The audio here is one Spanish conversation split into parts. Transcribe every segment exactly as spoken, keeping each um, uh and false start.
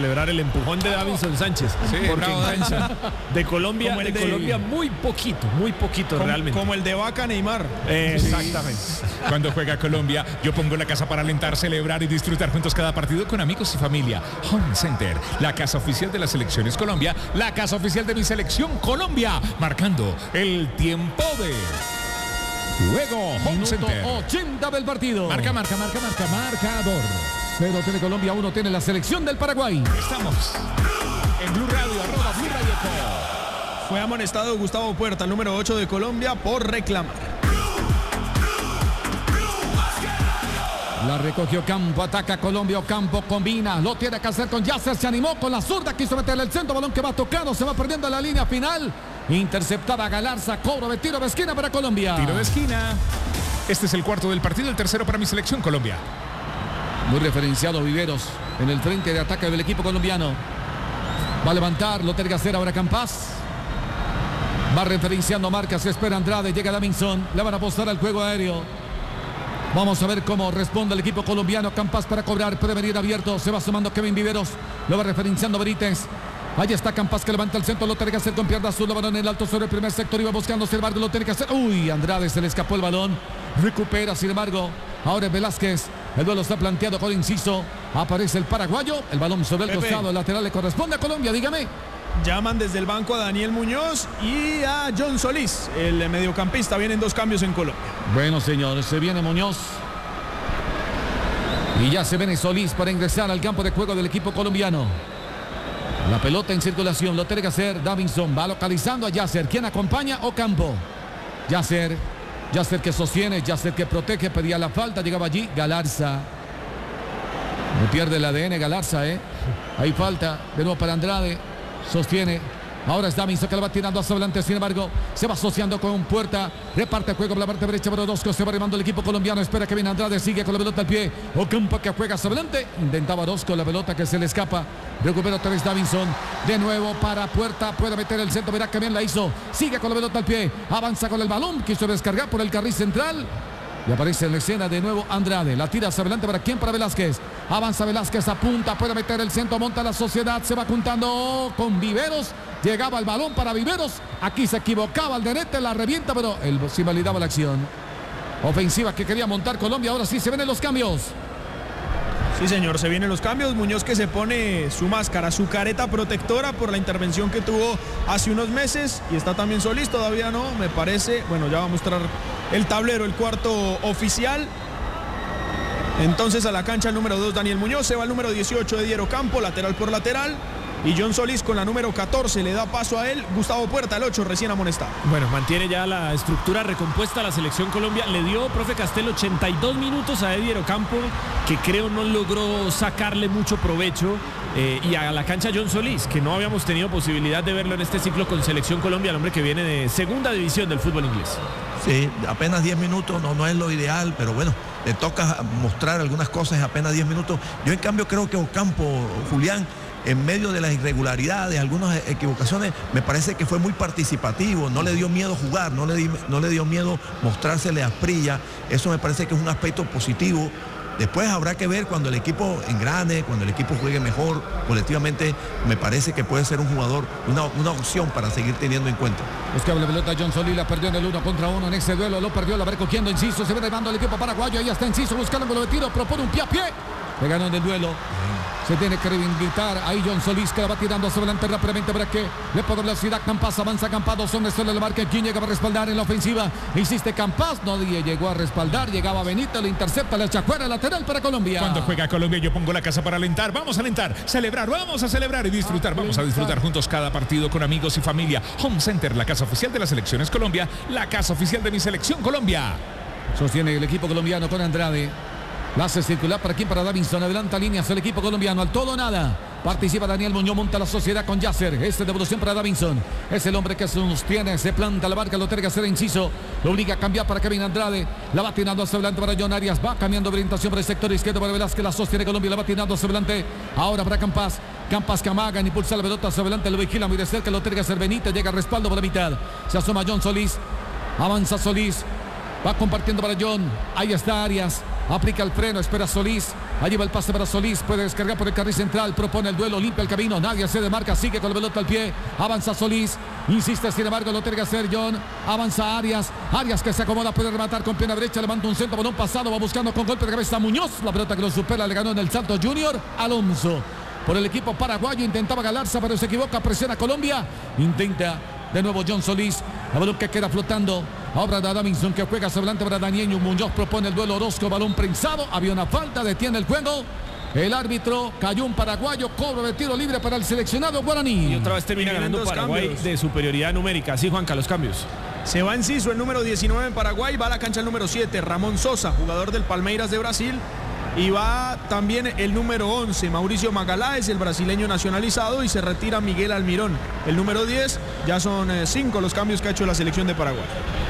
celebrar el empujón de Davinson Sánchez, sí, porque bravo, en cancha de Colombia, de, de Colombia muy poquito, muy poquito como, realmente. Como el de Vaca Neymar. Eh, exactamente. Cuando juega Colombia, yo pongo la casa para alentar, celebrar y disfrutar juntos cada partido con amigos y familia. Home Center, la casa oficial de las selecciones Colombia, la casa oficial de mi selección Colombia, marcando el tiempo de juego. Home Minuto Center. ochenta del partido. Marca, marca, marca, marca, marcador. Cero tiene Colombia, uno tiene la selección del Paraguay. Estamos en Blue Radio, arroba Blue Radio Co. Fue amonestado Gustavo Puerta, el número ocho de Colombia, por reclamar. La recogió Campo, ataca Colombia, Ocampo combina, lo tiene que hacer con Yasser, se animó con la zurda, quiso meterle el centro, balón que va tocando, se va perdiendo en la línea final. Interceptada Galarza, cobro de tiro de esquina para Colombia. Tiro de esquina. Este es el cuarto del partido, el tercero para mi selección Colombia. Muy referenciado Viveros en el frente de ataque del equipo colombiano. Va a levantar, lo tiene que hacer ahora Campas. Va referenciando marcas, espera Andrade, llega Davinson, le van a apostar al juego aéreo. Vamos a ver cómo responde el equipo colombiano. Campas para cobrar, puede venir abierto, se va sumando Kevin Viveros, lo va referenciando Benítez. Ahí está Campas que levanta el centro, lo tiene que hacer con pierna azul, el balón en el alto sobre el primer sector, iba buscando, sin embargo lo tiene que hacer. Uy, Andrade se le escapó el balón, recupera, sin embargo, ahora es Velázquez. El duelo está planteado con Enciso. Aparece el paraguayo. El balón sobre el Pepe. costado. El lateral le corresponde a Colombia. Dígame. Llaman desde el banco a Daniel Muñoz y a John Solís, el mediocampista. Vienen dos cambios en Colombia. Bueno, señores, se viene Muñoz. Y ya se viene Solís para ingresar al campo de juego del equipo colombiano. La pelota en circulación. Lo tiene que hacer Davinson. Va localizando a Yasser. ¿Quién acompaña? Ocampo. Yasser. Yasser que sostiene, Yasser que protege, pedía la falta, llegaba allí Galarza. No pierde el A D N Galarza, ¿eh? Hay falta, de nuevo para Andrade, sostiene. Ahora es Davinson que la va tirando hacia adelante, sin embargo, se va asociando con Puerta, reparte el juego por la parte derecha para Orozco, se va arribando el equipo colombiano, espera que viene Andrade, sigue con la pelota al pie, Ocampo que juega hacia adelante, intentaba Orozco, la pelota que se le escapa, recupera otra vez Davinson, de nuevo para Puerta, puede meter el centro, verá que bien la hizo, sigue con la pelota al pie, avanza con el balón, quiso descargar por el carril central. Y aparece en la escena de nuevo Andrade. La tira hacia adelante para quién, para Velázquez. Avanza Velázquez, apunta, puede meter el centro, monta la sociedad, se va juntando con Viveros. Llegaba el balón para Viveros. Aquí se equivocaba el Denete, la revienta, pero él sí validaba la acción. Ofensiva que quería montar Colombia. Ahora sí se ven los cambios. Sí, señor, se vienen los cambios. Muñoz que se pone su máscara, su careta protectora por la intervención que tuvo hace unos meses. Y está también Solís, todavía no, me parece. Bueno, ya va a mostrar el tablero, el cuarto oficial. Entonces a la cancha el número dos, Daniel Muñoz. Se va el número dieciocho, Edier Ocampo, lateral por lateral. Y John Solís con la número catorce, le da paso a él. Gustavo Puerta, el ocho, recién amonestado. Bueno, mantiene ya la estructura recompuesta a la selección Colombia. Le dio, profe Castel, ochenta y dos minutos a Edier Ocampo, que creo no logró sacarle mucho provecho. Eh, y a la cancha John Solís, que no habíamos tenido posibilidad de verlo en este ciclo con selección Colombia, el hombre que viene de segunda división del fútbol inglés. Sí, apenas diez minutos, no, no es lo ideal, pero bueno, le toca mostrar algunas cosas en apenas diez minutos. Yo en cambio creo que Ocampo, Julián, en medio de las irregularidades, algunas equivocaciones, me parece que fue muy participativo, no le dio miedo jugar, no le, di, no le dio miedo mostrársele a Asprilla, eso me parece que es un aspecto positivo. Después habrá que ver cuando el equipo engrane, cuando el equipo juegue mejor, colectivamente me parece que puede ser un jugador, una, una opción para seguir teniendo en cuenta. Buscaba la pelota John Solís, la perdió en el uno contra uno en ese duelo, lo perdió, la va recogiendo Enciso, se ve derivando el equipo paraguayo, ahí está Enciso buscando el tiro, propone un pie a pie, le ganó en el duelo. Se tiene que reivindicar ahí John Solís, que la va tirando hacia adelante rápidamente para que le ponga velocidad. Campas avanza, Campas, dos hombres solo le marca. ¿Quién llegaba a respaldar en la ofensiva? Insiste Campas, no llegó a respaldar. Llegaba Benito, le intercepta, le echa fuera, lateral para Colombia. Cuando juega Colombia yo pongo la casa para alentar. Vamos a alentar, celebrar, vamos a celebrar y disfrutar. Vamos a disfrutar juntos cada partido con amigos y familia. Home Center, la casa oficial de las selecciones Colombia, la casa oficial de mi selección Colombia. Sostiene el equipo colombiano con Andrade. La hace circular para aquí, para Davinson. Adelanta líneas el equipo colombiano. Al todo o nada. Participa Daniel Muñoz, monta la sociedad con Yasser. Este devolución para Davinson. Es el hombre que sostiene, se planta la barca, lo tiene que hacer Enciso. Lo obliga a cambiar para Kevin Andrade. La va tirando hacia adelante para John Arias. Va cambiando de orientación por el sector izquierdo para Velázquez. La sostiene Colombia, la va tirando hacia adelante. Ahora para Campas. Campas que amagan, impulsa la pelota hacia adelante. Lo vigila muy de cerca, lo tiene que hacer Benítez. Llega a respaldo por la mitad. Se asoma John Solís. Avanza Solís. Va compartiendo para John. Ahí está Arias. Aplica el freno, espera Solís. Allí va el pase para Solís. Puede descargar por el carril central. Propone el duelo, limpia el camino. Nadie se demarca. Sigue con la pelota al pie. Avanza Solís. Insiste, sin embargo, lo tiene que hacer John. Avanza Arias. Arias que se acomoda. Puede rematar con pierna derecha. Levanta un centro. Balón pasado. Va buscando con golpe de cabeza Muñoz. La pelota que lo supera. Le ganó en el salto Junior Alonso. Por el equipo paraguayo. Intentaba Galarza, pero se equivoca. Presiona Colombia. Intenta de nuevo John Solís. La balón que queda flotando. Ahora da Davinson que juega hacia adelante para Daniel Muñoz. Propone el duelo Orozco. Balón prensado. Había una falta. Detiene el juego. El árbitro cayó un paraguayo. Cobro de tiro libre para el seleccionado guaraní. Y otra vez termina ganando Paraguay cambios. De superioridad numérica. Sí, Juanca, los cambios. Se va Enciso, el número diecinueve en Paraguay. Va a la cancha el número siete. Ramón Sosa, jugador del Palmeiras de Brasil. Y va también el número once, Mauricio Magaláes, el brasileño nacionalizado, y se retira Miguel Almirón. El número diez, ya son cinco los cambios que ha hecho la selección de Paraguay.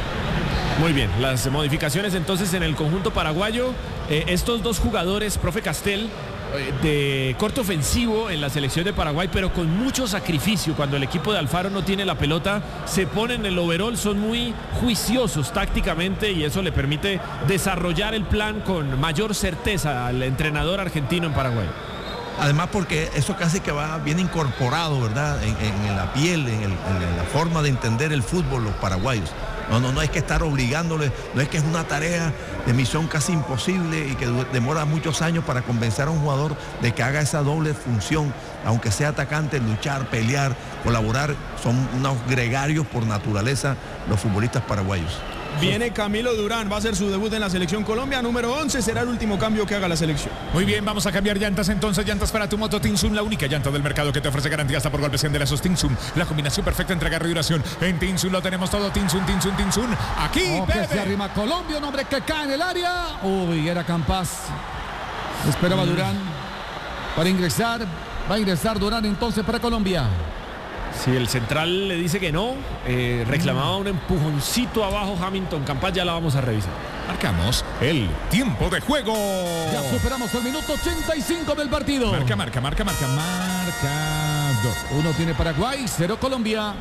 Muy bien, las modificaciones entonces en el conjunto paraguayo. Eh, estos dos jugadores, profe Castel, eh, de corte ofensivo en la selección de Paraguay, pero con mucho sacrificio. Cuando el equipo de Alfaro no tiene la pelota, se ponen en el overall, son muy juiciosos tácticamente y eso le permite desarrollar el plan con mayor certeza al entrenador argentino en Paraguay. Además porque eso casi que va bien incorporado, ¿verdad? En, en, en la piel, en, el, en la forma de entender el fútbol los paraguayos. No, no, no hay que estar obligándole, no es que es una tarea de misión casi imposible y que demora muchos años para convencer a un jugador de que haga esa doble función, aunque sea atacante, luchar, pelear, colaborar. Son unos gregarios por naturaleza los futbolistas paraguayos. Viene Camilo Durán, va a hacer su debut en la selección Colombia, número once, será el último cambio que haga la selección. Muy bien, vamos a cambiar llantas entonces, llantas para tu moto Tinsun, la única llanta del mercado que te ofrece garantía hasta por golpes en de lazos. Tinsun, la combinación perfecta entre agarre y duración. En Tinsun lo tenemos todo, Tinsun, Tinsun, Tinsun. Aquí, oh, que se arrima Colombia, un hombre que cae en el área. Uy, era Campas. Esperaba mm. Durán para ingresar. Va a ingresar Durán entonces para Colombia. Si el central le dice que no, eh, reclamaba un empujoncito abajo Hamilton Campas, ya la vamos a revisar. Marcamos el tiempo de juego. Ya superamos el minuto ochenta y cinco del partido. Marca, marca, marca, marca, marcador. Uno tiene Paraguay, cero Colombia.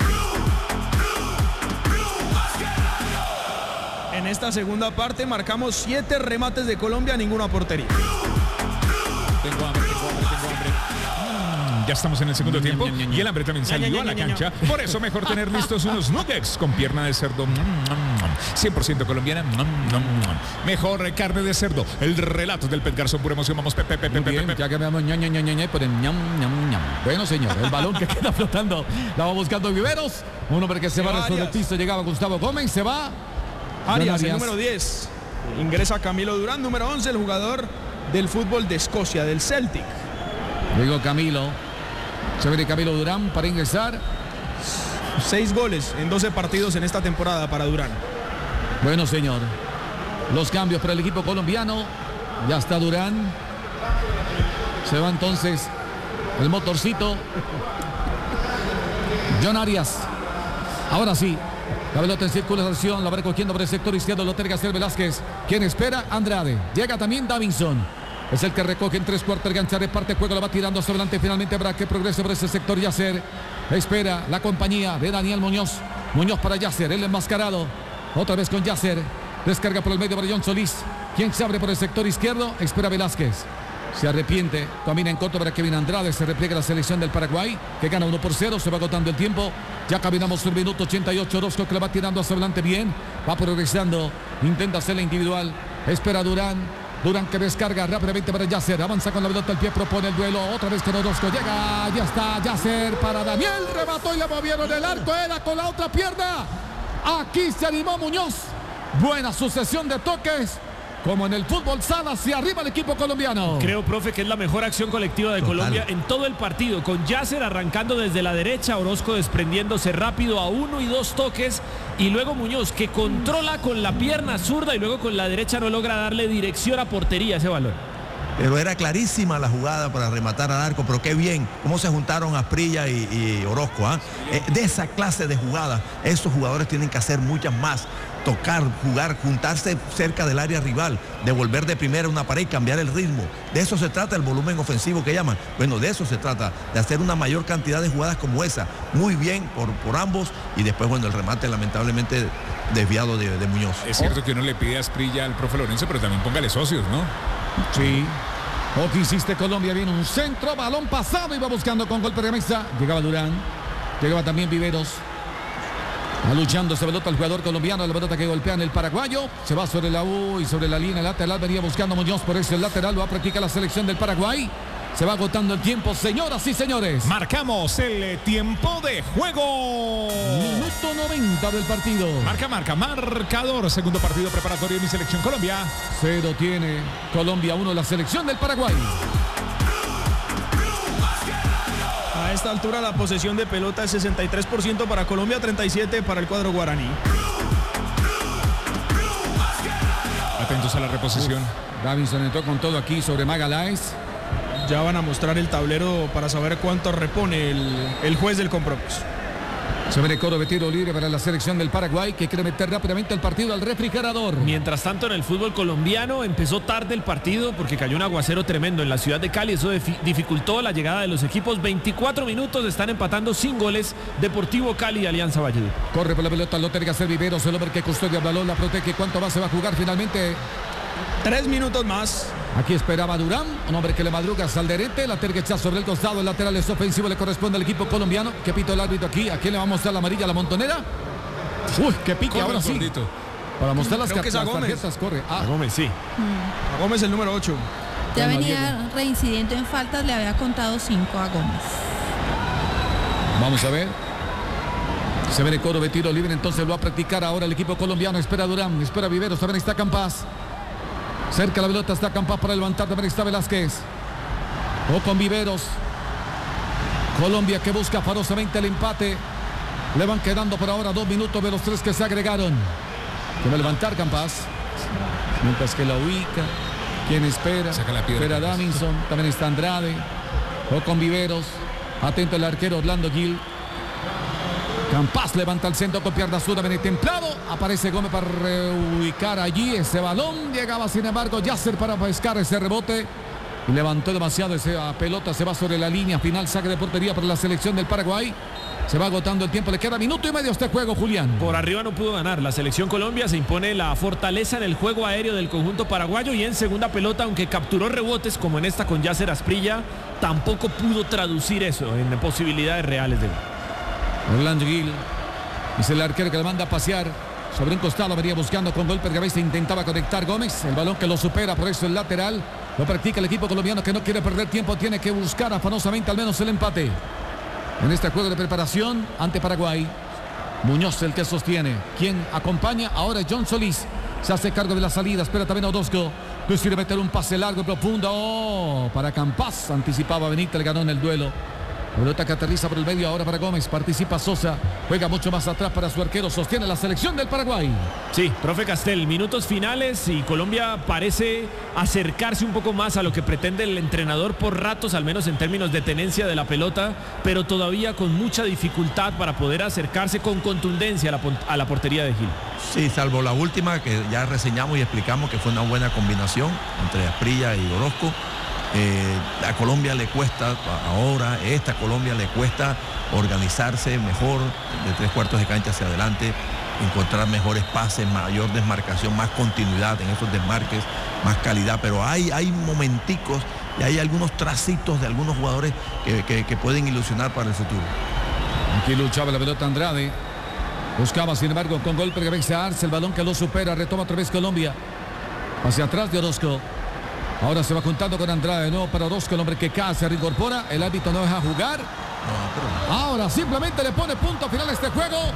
En esta segunda parte marcamos siete remates de Colombia, ninguna portería. Tengo hambre, tengo hambre, tengo hambre. Ya estamos en el segundo tiempo y el hambre también salió a la cancha. Por eso mejor tener listos unos nuggets con pierna de cerdo cien por ciento colombiana. Mejor carne de cerdo. El relato del Pet Garzón, pura emoción. Vamos, pepe, pepe, pepe, pepe. Ya que veamos ña, ña, ña, ña, ña, por el ñam, ñam, ñam. Bueno, señor, el balón que queda flotando. La va buscando Viveros. Un hombre que se va sobre el piso. Llegaba Gustavo Gómez, se va. Arias, el número diez. Ingresa Camilo Durán, número once, el jugador del fútbol de Escocia, del Celtic. Luego Camilo. Se viene Camilo Durán para ingresar. Seis goles en doce partidos en esta temporada para Durán. Bueno, señor. Los cambios para el equipo colombiano. Ya está Durán. Se va entonces el motorcito. John Arias. Ahora sí. La pelota en circulación. La va recogiendo por el sector izquierdo. Lo tiene que hacer Velázquez. ¿Quién espera? Andrade. Llega también Davinson. Es el que recoge en tres cuartos, gancha, reparte juego, lo va tirando hacia adelante. Finalmente habrá que progrese por ese sector. Yasser espera la compañía de Daniel Muñoz. Muñoz para Yasser, el enmascarado. Otra vez con Yasser. Descarga por el medio para John Solís. Quien se abre por el sector izquierdo, espera Velázquez. Se arrepiente, camina en corto para Kevin Andrade. Se repliega la selección del Paraguay, que gana uno por cero. Se va agotando el tiempo. Ya caminamos el minuto ochenta y ocho. Orozco que le va tirando hacia adelante bien. Va progresando. Intenta hacer la individual. Espera Durán. Durán que descarga rápidamente para Yasser. Avanza con la pelota al pie, propone el duelo. Otra vez con Orozco. Llega, ya está Yasser para Daniel. Remató y le movieron el arco. Era con la otra pierna. Aquí se animó Muñoz. Buena sucesión de toques. Como en el fútbol sala, hacia arriba el equipo colombiano. Creo, profe, que es la mejor acción colectiva de Total. Colombia en todo el partido. Con Yasser arrancando desde la derecha, Orozco desprendiéndose rápido a uno y dos toques. Y luego Muñoz, que controla con la pierna zurda y luego con la derecha no logra darle dirección a portería a ese balón. pero era clarísima la jugada para rematar al arco, pero qué bien, cómo se juntaron Asprilla y, y Orozco, ¿ah? Eh, de esa clase de jugadas, esos jugadores tienen que hacer muchas más, tocar, jugar, juntarse cerca del área rival, devolver de primera una pared y cambiar el ritmo. De eso se trata el volumen ofensivo que llaman. Bueno, de eso se trata, de hacer una mayor cantidad de jugadas como esa, muy bien por, por ambos, y después, bueno, el remate lamentablemente desviado de, de Muñoz. Es cierto que uno le pide a Asprilla al profe Lorenzo, pero también póngale socios, ¿no? Sí. O que insiste Colombia, viene un centro, balón pasado, iba buscando con golpe de mesa. Llegaba Durán, llegaba también Viveros. Va luchando esa pelota el jugador colombiano, la pelota que golpea en el paraguayo. Se va sobre la U y sobre la línea lateral. Venía buscando Muñoz, por eso el lateral lo va a practicar la selección del Paraguay. Se va agotando el tiempo, señoras y señores. Marcamos el tiempo de juego. Minuto noventa del partido. Marca, marca, marcador. Segundo partido preparatorio de mi selección Colombia. Cero tiene Colombia, uno la selección del Paraguay. A esta altura la posesión de pelota es sesenta y tres por ciento para Colombia, treinta y siete por ciento para el cuadro guaraní. Atentos a la reposición. Uf, Davinson entró con todo aquí sobre Magaláes. Ya van a mostrar el tablero para saber cuánto repone el, el juez del compromiso. Se viene coro de tiro libre para la selección del Paraguay, que quiere meter rápidamente el partido al refrigerador. Mientras tanto, en el fútbol colombiano empezó tarde el partido porque cayó un aguacero tremendo en la ciudad de Cali. Eso dificultó la llegada de los equipos. veinticuatro minutos, están empatando sin goles Deportivo Cali y Alianza Valledupar. Corre por la pelota, lo tiene que hacer Viveros, el hombre que custodia el balón, la protege. ¿Cuánto más se va a jugar finalmente? Tres minutos más. Aquí esperaba Durán, un hombre que le madruga Salderete, la tiene que echar sobre el costado, el lateral es ofensivo, le corresponde al equipo colombiano. ¿Qué pito el árbitro aquí? ¿A quién le va a mostrar la amarilla, la montonera? Uy, qué pique, Corre, ahora sí. gordito. Para mostrar las, Creo que es a las Gómez. tarjetas, corre. Ah, A Gómez, sí. A Gómez el número ocho. Ya Con venía reincidiendo en faltas, le había contado cinco a Gómez. vamos a ver. Se ve el coro de tiro libre, entonces lo va a practicar ahora el equipo colombiano. Espera Durán, espera Viveros, también está Campas. Cerca la pelota está Campas para levantar, también está Velázquez. O con Viveros. Colombia que busca afanosamente el empate. Le van quedando por ahora dos minutos de los tres que se agregaron. Que va a levantar Campas. Mientras que la ubica. Quien espera. Saca la piedra, Espera Campas. Davinson. También está Andrade. O con Viveros. Atento el arquero Orlando Gil. Campas levanta el centro con pierna zurda, viene templado. Aparece Gómez para reubicar allí ese balón. Llegaba sin embargo Yasser para pescar ese rebote. Y levantó demasiado esa pelota. Se va sobre la línea final. Saque de portería para la selección del Paraguay. Se va agotando el tiempo. Le queda minuto y medio a este juego, Julián. Por arriba no pudo ganar. La selección Colombia se impone la fortaleza en el juego aéreo del conjunto paraguayo y en segunda pelota, aunque capturó rebotes como en esta con Yasser Asprilla, tampoco pudo traducir eso en posibilidades reales de gol. Orlando Gil es el arquero que le manda a pasear sobre un costado, venía buscando con golpe de cabeza, intentaba conectar Gómez, el balón que lo supera, por eso el lateral lo practica el equipo colombiano que no quiere perder tiempo, tiene que buscar afanosamente al menos el empate en este juego de preparación ante Paraguay. Muñoz el que sostiene, quien acompaña ahora es John Solís, se hace cargo de la salida, espera también a Orozco, decide meter un pase largo y profundo. Oh, para Campas, anticipaba Benítez, le ganó en el duelo. Pelota que aterriza por el medio ahora para Gómez. Participa Sosa. Juega mucho más atrás para su arquero. Sostiene la selección del Paraguay. Sí, profe Castel, minutos finales y Colombia parece acercarse un poco más a lo que pretende el entrenador por ratos, al menos en términos de tenencia de la pelota, pero todavía con mucha dificultad para poder acercarse con contundencia a la, a la portería de Gil. Sí, salvo la última que ya reseñamos y explicamos que fue una buena combinación entre Asprilla y Orozco. Eh, a Colombia le cuesta ahora, esta Colombia le cuesta organizarse mejor de tres cuartos de cancha hacia adelante, encontrar mejores pases, mayor desmarcación, más continuidad en esos desmarques, más calidad, pero hay, hay momenticos y hay algunos tracitos de algunos jugadores que, que, que pueden ilusionar para el futuro. Aquí luchaba la pelota Andrade, buscaba sin embargo con golpe de cabeza Arce, el balón que lo supera, retoma otra vez Colombia hacia atrás de Orozco. Ahora se va juntando con Andrade de nuevo para Orozco, el hombre que cae, se reincorpora, el árbitro no deja jugar. Ahora simplemente le pone punto final a este juego.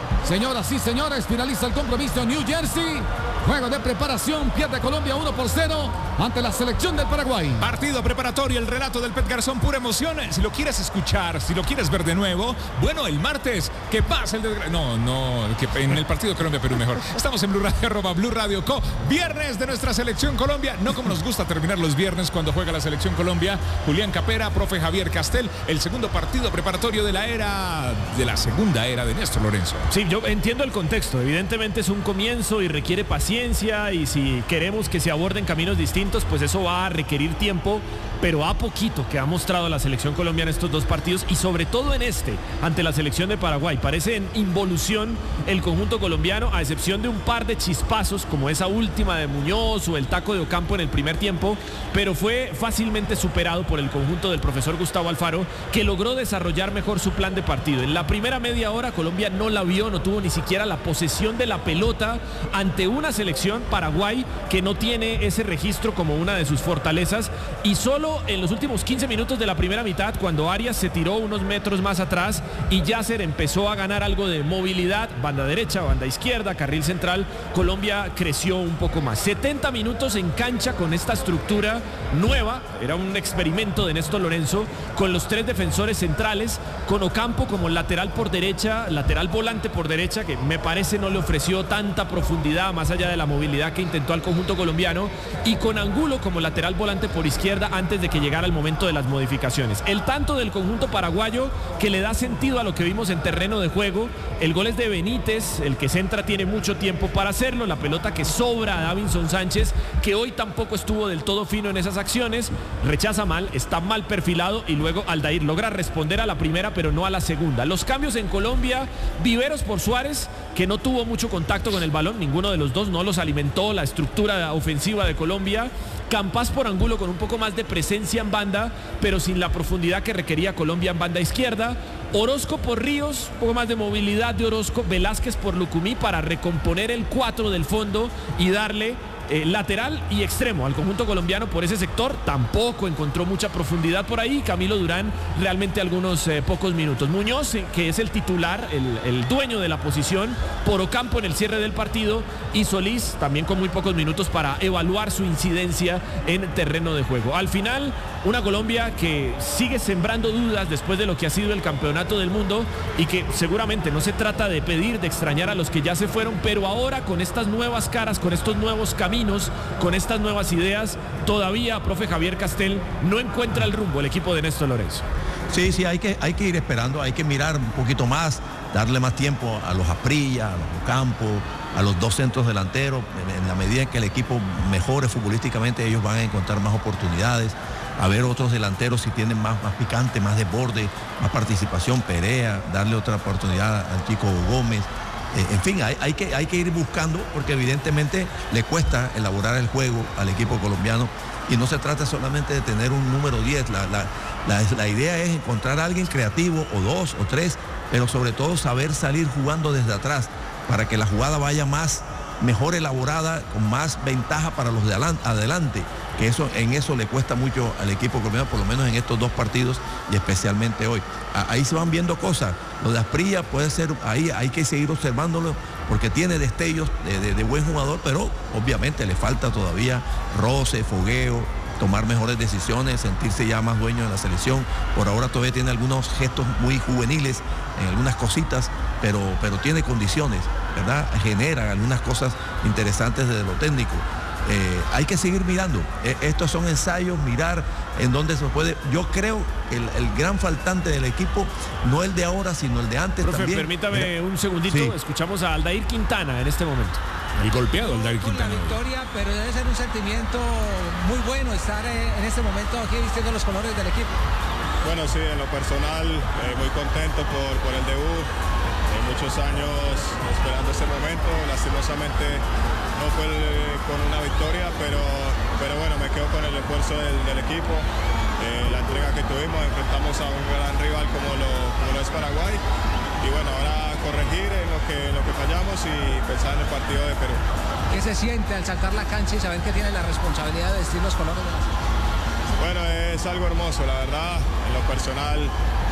Señoras y señores, finaliza el compromiso en New Jersey. Juego de preparación, pierde Colombia uno por cero ante la selección del Paraguay. Partido preparatorio, el relato del Pet Garzón, pura emoción. Si lo quieres escuchar, si lo quieres ver de nuevo, bueno, el martes, que pasa el desgra... No, no, que en el partido Colombia-Perú mejor. Estamos en Blue Radio, arroba Blue Radio Co. Viernes de nuestra selección Colombia. No como nos gusta terminar los viernes cuando juega la selección Colombia. Julián Capera, profe Javier Castel, el segundo partido preparatorio de la era, de la segunda era de Néstor Lorenzo. Sí, yo entiendo el contexto. Evidentemente es un comienzo y requiere paciencia. Y si queremos que se aborden caminos distintos, pues eso va a requerir tiempo, pero a poquito que ha mostrado la selección colombiana estos dos partidos y sobre todo en este, ante la selección de Paraguay. Parece en involución el conjunto colombiano, a excepción de un par de chispazos como esa última de Muñoz o el taco de Ocampo en el primer tiempo, pero fue fácilmente superado por el conjunto del profesor Gustavo Alfaro, que logró desarrollar mejor su plan de partido. En la primera media hora Colombia no la vio, no tuvo ni siquiera la posesión de la pelota ante una selección Paraguay que no tiene ese registro como una de sus fortalezas, y solo en los últimos quince minutos de la primera mitad, cuando Arias se tiró unos metros más atrás y Yasser empezó a ganar algo de movilidad, banda derecha, banda izquierda, carril central, Colombia creció un poco más. setenta minutos en cancha con esta estructura nueva, era un experimento de Néstor Lorenzo, con los tres defensores centrales, con Ocampo como lateral por derecha, lateral volante por derecha, que me parece no le ofreció tanta profundidad más allá de la movilidad que intentó al conjunto colombiano, y con Angulo como lateral volante por izquierda antes de que llegara el momento de las modificaciones. El tanto del conjunto paraguayo que le da sentido a lo que vimos en terreno de juego. El gol es de Benítez, el que centra tiene mucho tiempo para hacerlo, la pelota que sobra a Davinson Sánchez, que hoy tampoco estuvo del todo fino en esas acciones, rechaza mal, está mal perfilado, y luego Aldair logra responder a la primera pero no a la segunda. Los cambios en Colombia: Viveros por Suárez, que no tuvo mucho contacto con el balón, ninguno de los dos, no los alimentó la estructura ofensiva de Colombia. Campas por Angulo con un poco más de presencia en banda, pero sin la profundidad que requería Colombia en banda izquierda. Orozco por Ríos, un poco más de movilidad de Orozco. Velázquez por Lucumí para recomponer el cuatro del fondo y darle eh, lateral y extremo al conjunto colombiano por ese sector. Tampoco encontró mucha profundidad por ahí. Camilo Durán realmente algunos eh, pocos minutos. Muñoz, eh, que es el titular, el, el dueño de la posición, por Ocampo en el cierre del partido, y Solís también con muy pocos minutos para evaluar su incidencia en terreno de juego. Al final, una Colombia que sigue sembrando dudas después de lo que ha sido el campeonato del mundo, y que seguramente no se trata de pedir, de extrañar a los que ya se fueron, pero ahora con estas nuevas caras, con estos nuevos caminos, con estas nuevas ideas, todavía, profe Javier Castel, no encuentra el rumbo el equipo de Néstor Lorenzo. Sí, sí, hay que, hay que ir esperando, hay que mirar un poquito más, darle más tiempo a los Asprilla, a los Ocampo, a los dos centros delanteros. En, en la medida en que el equipo mejore futbolísticamente, ellos van a encontrar más oportunidades. A ver otros delanteros si tienen más, más picante, más desborde, más participación. Perea, darle otra oportunidad al chico Gómez. Eh, en fin, hay, hay, que, hay que ir buscando, porque evidentemente le cuesta elaborar el juego al equipo colombiano. Y no se trata solamente de tener un número diez, la, la, la, la idea es encontrar a alguien creativo, o dos, o tres, pero sobre todo saber salir jugando desde atrás, para que la jugada vaya más, mejor elaborada, con más ventaja para los de adelante, que eso, en eso le cuesta mucho al equipo colombiano, por lo menos en estos dos partidos y especialmente hoy. Ahí se van viendo cosas. Lo de Asprilla puede ser, ahí hay que seguir observándolo, porque tiene destellos de, de, de buen jugador, pero obviamente le falta todavía roce, fogueo, tomar mejores decisiones, sentirse ya más dueño de la selección. Por ahora todavía tiene algunos gestos muy juveniles en algunas cositas, pero, pero tiene condiciones, ¿verdad? Genera algunas cosas interesantes desde lo técnico. Eh, hay que seguir mirando. Eh, estos son ensayos, mirar en dónde se puede. Yo creo que el, el gran faltante del equipo, no el de ahora, sino el de antes. Profe, también. Permítame Mira, un segundito. Sí. Escuchamos a Aldair Quintana en este momento. El golpeado, Aldair Con la Quintana. victoria, pero debe ser un sentimiento muy bueno estar en este momento aquí vistiendo los colores del equipo. Bueno, sí, en lo personal, eh, muy contento por, por el debut. Eh, muchos años esperando este momento. Lastimosamente no fue el, con una victoria, pero, pero bueno, me quedo con el esfuerzo del, del equipo. Eh, la entrega que tuvimos, enfrentamos a un gran rival como lo, como lo es Paraguay. Y bueno, ahora corregir en lo que, en lo que fallamos y pensar en el partido de Perú. ¿Qué se siente al saltar la cancha y saber que tiene la responsabilidad de vestir los colores de la selección? Bueno, es algo hermoso, la verdad. En lo personal, eh,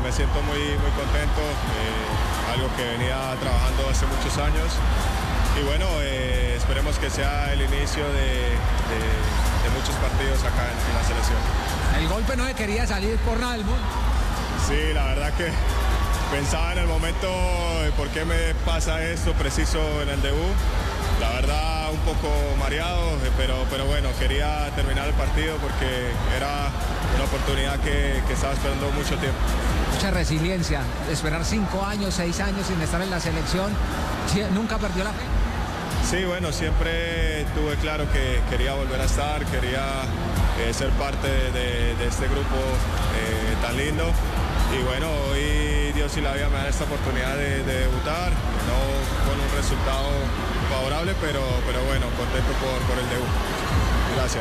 me siento muy, muy contento, eh, algo que venía trabajando hace muchos años. Y bueno, eh, esperemos que sea el inicio de, de, de muchos partidos acá en, en la selección. El golpe no se quería salir por nada del mundo. Sí, la verdad que pensaba en el momento de por qué me pasa esto preciso en el debut. La verdad un poco mareado, pero, pero bueno, quería terminar el partido porque era una oportunidad que, que estaba esperando mucho tiempo. Mucha resiliencia, esperar cinco años, seis años sin estar en la selección. ¿Nunca perdió la fe? Sí, bueno, siempre tuve claro que quería volver a estar, quería eh, ser parte de, de, de este grupo eh, tan lindo. Y bueno, hoy Dios y la vida me dan esta oportunidad de, de debutar, no con un resultado favorable, pero, pero bueno, contento por, por el debut. Gracias.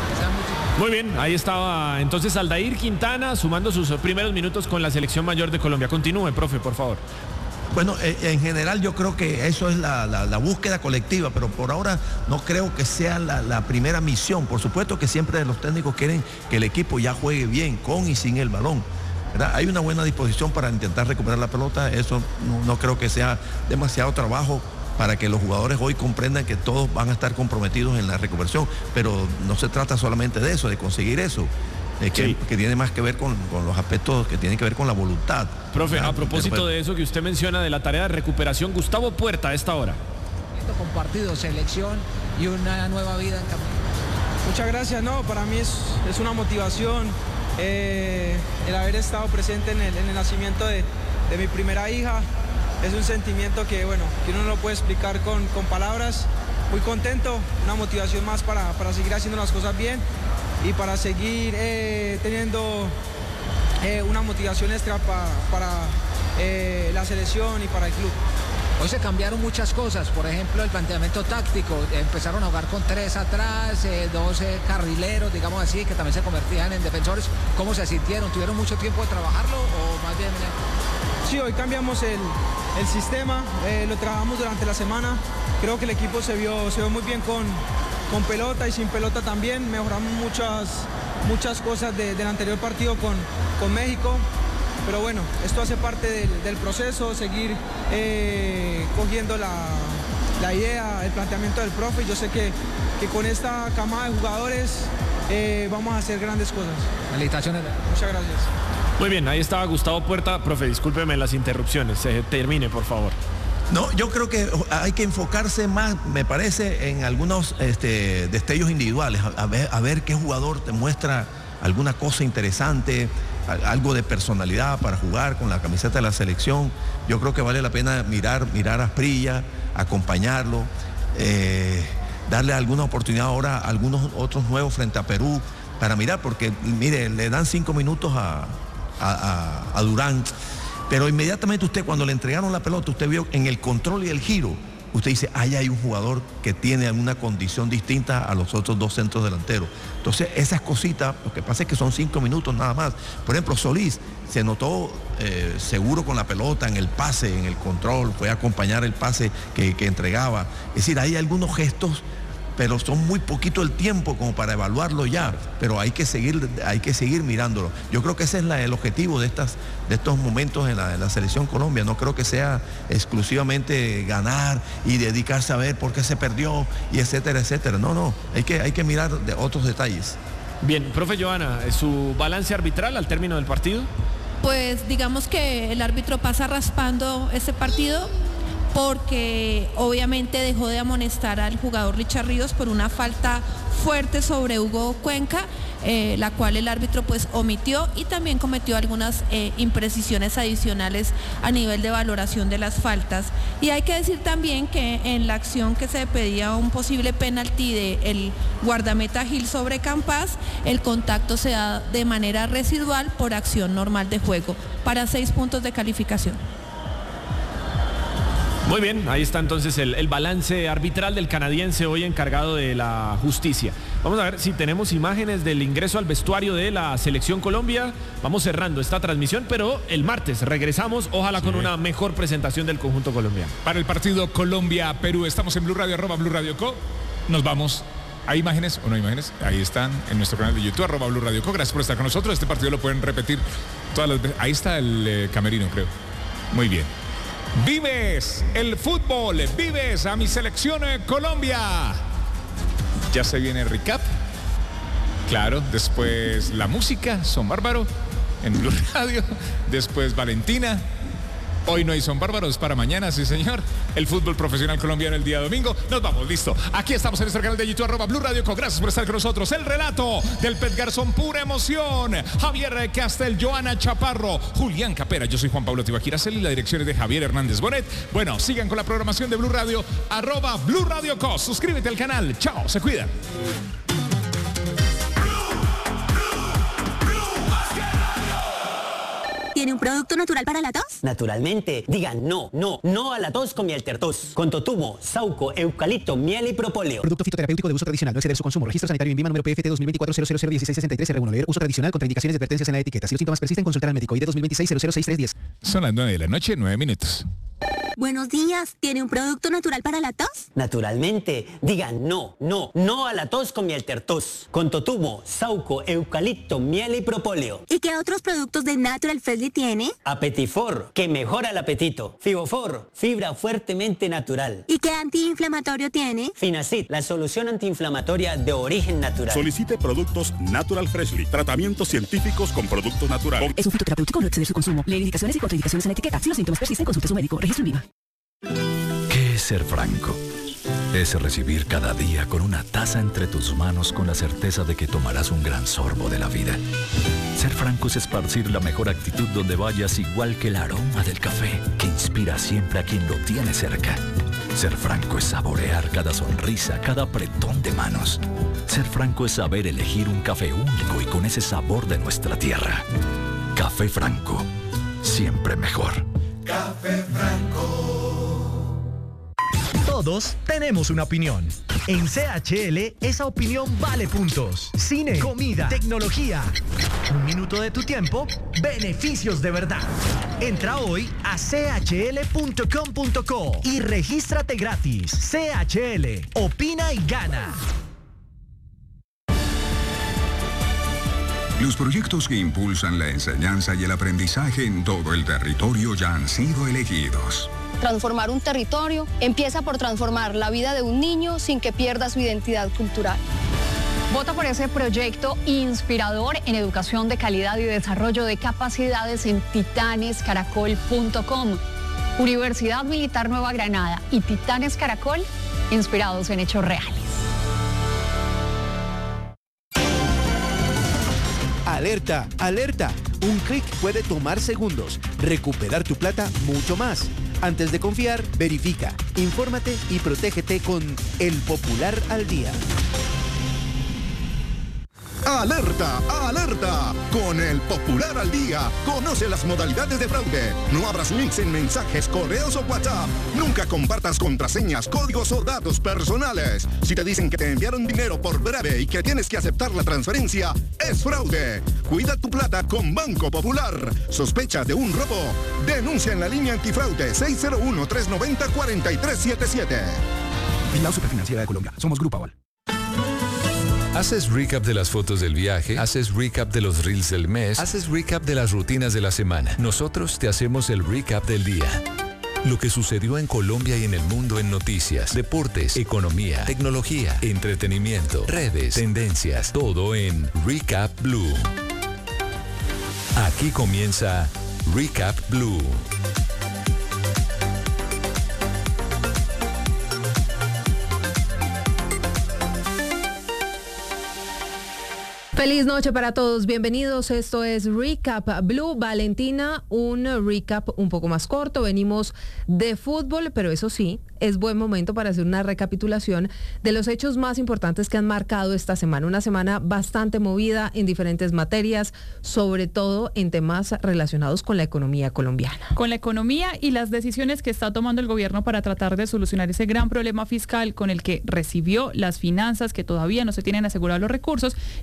Muy bien, ahí estaba entonces Aldair Quintana sumando sus primeros minutos con la selección mayor de Colombia. Continúe, profe, por favor. Bueno, en general yo creo que eso es la, la, la búsqueda colectiva, pero por ahora no creo que sea la, la primera misión. Por supuesto que siempre los técnicos quieren que el equipo ya juegue bien, con y sin el balón, ¿verdad? Hay una buena disposición para intentar recuperar la pelota, eso no, no creo que sea demasiado trabajo para que los jugadores hoy comprendan que todos van a estar comprometidos en la recuperación, pero no se trata solamente de eso, de conseguir eso. Eh, que, sí. que tiene más que ver con, con los aspectos que tienen que ver con la voluntad. Profe, ¿verdad? a propósito pero, de eso que usted menciona de la tarea de recuperación, Gustavo Puerta a esta hora. Compartido, selección y una nueva vida en camino. Muchas gracias, no, para mí es, es una motivación eh, el haber estado presente en el, en el nacimiento de, de mi primera hija. Es un sentimiento que, bueno, que uno no lo puede explicar con, con palabras. Muy contento, una motivación más para, para seguir haciendo las cosas bien y para seguir eh, teniendo eh, una motivación extra pa, para eh, la selección y para el club. Hoy se cambiaron muchas cosas, por ejemplo el planteamiento táctico, empezaron a jugar con tres atrás, eh, dos eh, carrileros, digamos así, que también se convertían en defensores. ¿Cómo se sintieron? ¿Tuvieron mucho tiempo de trabajarlo o más bien? Sí, hoy cambiamos el, el sistema, eh, lo trabajamos durante la semana, creo que el equipo se vio, se vio muy bien con, con pelota y sin pelota también, mejoramos muchas, muchas cosas de, del anterior partido con, con México. Pero bueno, esto hace parte del, del proceso, seguir eh, cogiendo la, la idea, el planteamiento del profe. Yo sé que, que con esta camada de jugadores eh, vamos a hacer grandes cosas. Felicitaciones. Muchas gracias. Muy bien, ahí estaba Gustavo Puerta. Profe, discúlpeme las interrupciones. Eh, termine, por favor. No, yo creo que hay que enfocarse más, me parece, en algunos este, destellos individuales, a, a, ver, a ver qué jugador te muestra alguna cosa interesante, algo de personalidad para jugar con la camiseta de la selección. Yo creo que vale la pena mirar, mirar a Asprilla, acompañarlo, eh, darle alguna oportunidad ahora a algunos otros nuevos frente a Perú para mirar, porque mire, le dan cinco minutos a, a, a, a Durán, pero inmediatamente usted cuando le entregaron la pelota, usted vio en el control y el giro, usted dice, ahí hay un jugador que tiene alguna condición distinta a los otros dos centros delanteros. Entonces, esas cositas, lo que pasa es que son cinco minutos nada más. Por ejemplo, Solís se notó eh, seguro con la pelota, en el pase, en el control, fue a acompañar el pase que, que entregaba. Es decir, hay algunos gestos, pero son muy poquito el tiempo como para evaluarlo ya, pero hay que seguir, hay que seguir mirándolo. Yo creo que ese es la, el objetivo de, estas, de estos momentos en la, en la selección Colombia. No creo que sea exclusivamente ganar y dedicarse a ver por qué se perdió y etcétera, etcétera. No, no, hay que, hay que mirar de otros detalles. Bien, profe Johanna, ¿su balance arbitral al término del partido? Pues digamos que el árbitro pasa raspando ese partido, porque obviamente dejó de amonestar al jugador Richard Ríos por una falta fuerte sobre Hugo Cuenca, eh, la cual el árbitro pues omitió, y también cometió algunas eh, imprecisiones adicionales a nivel de valoración de las faltas. Y hay que decir también que en la acción que se pedía un posible penalti del guardameta Gil sobre Campas, el contacto se da de manera residual por acción normal de juego, para seis puntos de calificación. Muy bien, ahí está entonces el, el balance arbitral del canadiense hoy encargado de la justicia. Vamos a ver si tenemos imágenes del ingreso al vestuario de la Selección Colombia. Vamos cerrando esta transmisión, pero el martes regresamos, ojalá sí, con una mejor presentación del conjunto colombiano. Para el partido Colombia-Perú, estamos en Blue Radio, arroba Blue Radio Co. Nos vamos. ¿Hay imágenes o no hay imágenes? Ahí están en nuestro canal de YouTube, arroba Blue Radio Co. Gracias por estar con nosotros. Este partido lo pueden repetir Todas las veces. Ahí está el eh, camerino, creo. Muy bien. Vives el fútbol, vives a mi selección eh, Colombia. Ya se viene el recap. Claro, después la música, Son Bárbaro, en Blue Radio. Después Valentina. Hoy no hay Son Bárbaros, para mañana, sí señor. El fútbol profesional colombiano el día domingo. Nos vamos, listo. Aquí estamos en nuestro canal de YouTube, arroba Blue Radio. Gracias por estar con nosotros. El relato del Pet Garzón, pura emoción. Javier Castel, Joana Chaparro, Julián Capera. Yo soy Juan Pablo Tibaquiracel y la dirección es de Javier Hernández Bonet. Bueno, sigan con la programación de Blue Radio, arroba Blue Radio Cos. Suscríbete al canal. Chao, se cuidan. ¿Tiene un producto natural para la tos? Naturalmente. Digan no, no, no a la tos con miel tertos. Con totumo, sauco, eucalipto, miel y propóleo. Producto fitoterapéutico de uso tradicional. No exceder su consumo. Registro sanitario INVIMA número P F T dos mil veinticuatro cero cero cero dieciséis sesenta y tres R uno. Leer uso tradicional. Contraindicaciones y advertencias en la etiqueta. Si los síntomas persisten, consultar al médico. I D dos mil veintiséis cero cero seis tres diez. Son las nueve de la noche, nueve minutos. Buenos días. ¿Tiene un producto natural para la tos? Naturalmente. Digan no, no, no a la tos con miel tertos. Con totumo, sauco, eucalipto, miel y propóleo. ¿Y qué otros productos de Natural Freshly tiene? Apetifor, que mejora el apetito. Fibofor, fibra fuertemente natural. ¿Y qué antiinflamatorio tiene? Finacid, la solución antiinflamatoria de origen natural. Solicite productos Natural Freshly. Tratamientos científicos con productos naturales. Es un fitoterapéutico, no exceder su consumo. Leer indicaciones y contraindicaciones en la etiqueta. Si los síntomas persisten, consulte a su médico. Registro INVIMA. ¿Qué es ser franco? Es recibir cada día con una taza entre tus manos con la certeza de que tomarás un gran sorbo de la vida. Ser franco es esparcir la mejor actitud donde vayas, igual que el aroma del café que inspira siempre a quien lo tiene cerca. Ser franco es saborear cada sonrisa, cada apretón de manos. Ser franco es saber elegir un café único y con ese sabor de nuestra tierra. Café Franco, siempre mejor. Café Franco. Todos tenemos una opinión. En C H L, esa opinión vale puntos. Cine, comida, tecnología. Un minuto de tu tiempo, beneficios de verdad. Entra hoy a c h l punto com punto co y regístrate gratis. C H L, opina y gana. Los proyectos que impulsan la enseñanza y el aprendizaje en todo el territorio ya han sido elegidos. Transformar un territorio empieza por transformar la vida de un niño sin que pierda su identidad cultural. Vota por ese proyecto inspirador en educación de calidad y desarrollo de capacidades en titanes caracol punto com. Universidad Militar Nueva Granada y Titanes Caracol, inspirados en hechos reales. Alerta, alerta. Un clic puede tomar segundos. Recuperar tu plata mucho más. Antes de confiar, verifica, infórmate y protégete con El Popular al Día. ¡Alerta! ¡Alerta! Con El Popular al Día, conoce las modalidades de fraude. No abras links en mensajes, correos o WhatsApp. Nunca compartas contraseñas, códigos o datos personales. Si te dicen que te enviaron dinero por breve y que tienes que aceptar la transferencia, es fraude. Cuida tu plata con Banco Popular. ¿Sospecha de un robo? Denuncia en la línea antifraude seis cero uno, tres nueve cero, cuatro tres siete siete. Vigilado Superfinanciera de Colombia. Somos Grupo Aval. ¿Haces recap de las fotos del viaje? ¿Haces recap de los reels del mes? ¿Haces recap de las rutinas de la semana? Nosotros te hacemos el recap del día. Lo que sucedió en Colombia y en el mundo en noticias, deportes, economía, tecnología, entretenimiento, redes, tendencias, todo en Recap Blue. Aquí comienza Recap Blue. Feliz noche para todos, bienvenidos, esto es Recap Blue. Valentina, un recap un poco más corto, venimos de fútbol, pero eso sí, es buen momento para hacer una recapitulación de los hechos más importantes que han marcado esta semana. Una semana bastante movida en diferentes materias, sobre todo en temas relacionados con la economía colombiana. Con la economía y las decisiones que está tomando el gobierno para tratar de solucionar ese gran problema fiscal con el que recibió las finanzas, que todavía no se tienen asegurados los recursos, y por supuesto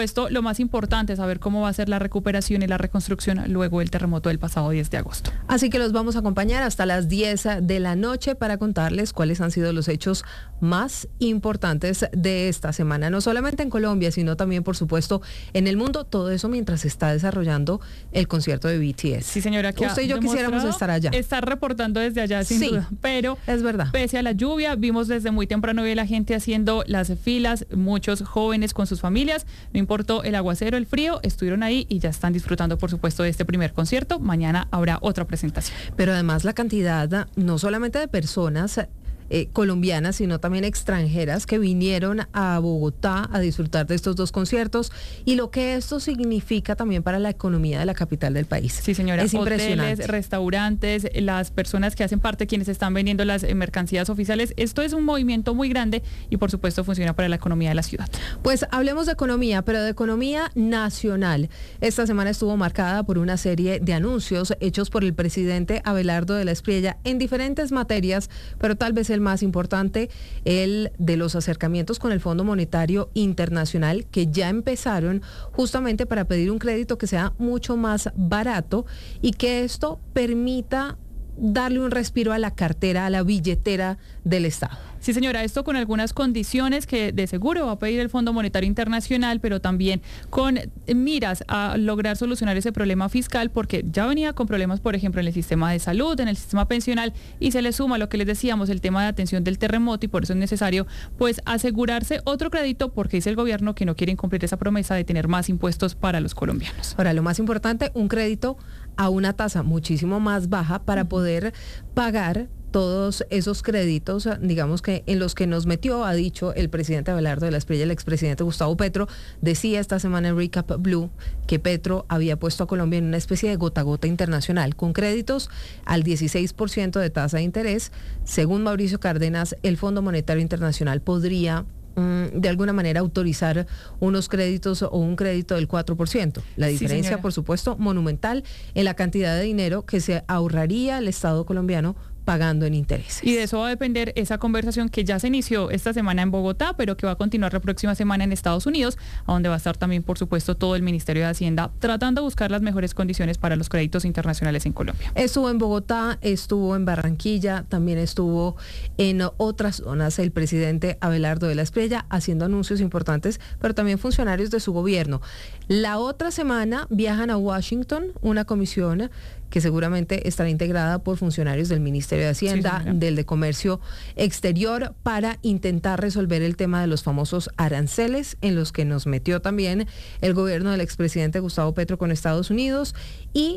supuesto, lo más importante es saber cómo va a ser la recuperación y la reconstrucción luego del terremoto del pasado diez de agosto. Así que los vamos a acompañar hasta las diez de la noche para contarles cuáles han sido los hechos más importantes de esta semana, no solamente en Colombia, sino también, por supuesto, en el mundo. Todo eso mientras se está desarrollando el concierto de B T S. Sí, señora, que usted y yo quisiéramos estar allá. Estar reportando desde allá, sin sí, duda. Pero es verdad. Pese a la lluvia, vimos desde muy temprano a la gente haciendo las filas, muchos jóvenes con sus familias. No importó el aguacero, el frío, estuvieron ahí y ya están disfrutando, por supuesto, de este primer concierto. Mañana habrá otra presentación. Pero además la cantidad, no solamente de personas Eh, colombianas, sino también extranjeras que vinieron a Bogotá a disfrutar de estos dos conciertos y lo que esto significa también para la economía de la capital del país. Sí, señora. Es impresionante. Hoteles, restaurantes, las personas que hacen parte, quienes están vendiendo las mercancías oficiales. Esto es un movimiento muy grande y, por supuesto, funciona para la economía de la ciudad. Pues hablemos de economía, pero de economía nacional. Esta semana estuvo marcada por una serie de anuncios hechos por el presidente Abelardo de la Espriella en diferentes materias, pero tal vez el más importante, el de los acercamientos con el Fondo Monetario Internacional, que ya empezaron justamente para pedir un crédito que sea mucho más barato y que esto permita darle un respiro a la cartera, a la billetera del Estado. Sí, señora, esto con algunas condiciones que de seguro va a pedir el Fondo Monetario Internacional, pero también con miras a lograr solucionar ese problema fiscal, porque ya venía con problemas, por ejemplo, en el sistema de salud, en el sistema pensional, y se le suma lo que les decíamos, el tema de atención del terremoto, y por eso es necesario pues asegurarse otro crédito, porque dice el gobierno que no quieren cumplir esa promesa de tener más impuestos para los colombianos. Ahora, lo más importante, un crédito a una tasa muchísimo más baja para uh-huh. poder pagar todos esos créditos, digamos que en los que nos metió, ha dicho el presidente Abelardo de la Espriella, el expresidente Gustavo Petro, decía esta semana en Recap Blue que Petro había puesto a Colombia en una especie de gota a gota internacional, con créditos al dieciséis por ciento de tasa de interés. Según Mauricio Cárdenas, el Fondo Monetario Internacional podría de alguna manera autorizar unos créditos o un crédito del cuatro por ciento. La diferencia, sí, por supuesto, monumental en la cantidad de dinero que se ahorraría el Estado colombiano pagando en intereses. Y de eso va a depender esa conversación que ya se inició esta semana en Bogotá, pero que va a continuar la próxima semana en Estados Unidos, a donde va a estar también, por supuesto, todo el Ministerio de Hacienda tratando de buscar las mejores condiciones para los créditos internacionales en Colombia. Estuvo en Bogotá, estuvo en Barranquilla, también estuvo en otras zonas el presidente Abelardo de la Espriella haciendo anuncios importantes, pero también funcionarios de su gobierno. La otra semana viajan a Washington una comisión que seguramente estará integrada por funcionarios del Ministerio de Hacienda, sí, del de Comercio Exterior, para intentar resolver el tema de los famosos aranceles en los que nos metió también el gobierno del expresidente Gustavo Petro con Estados Unidos. Y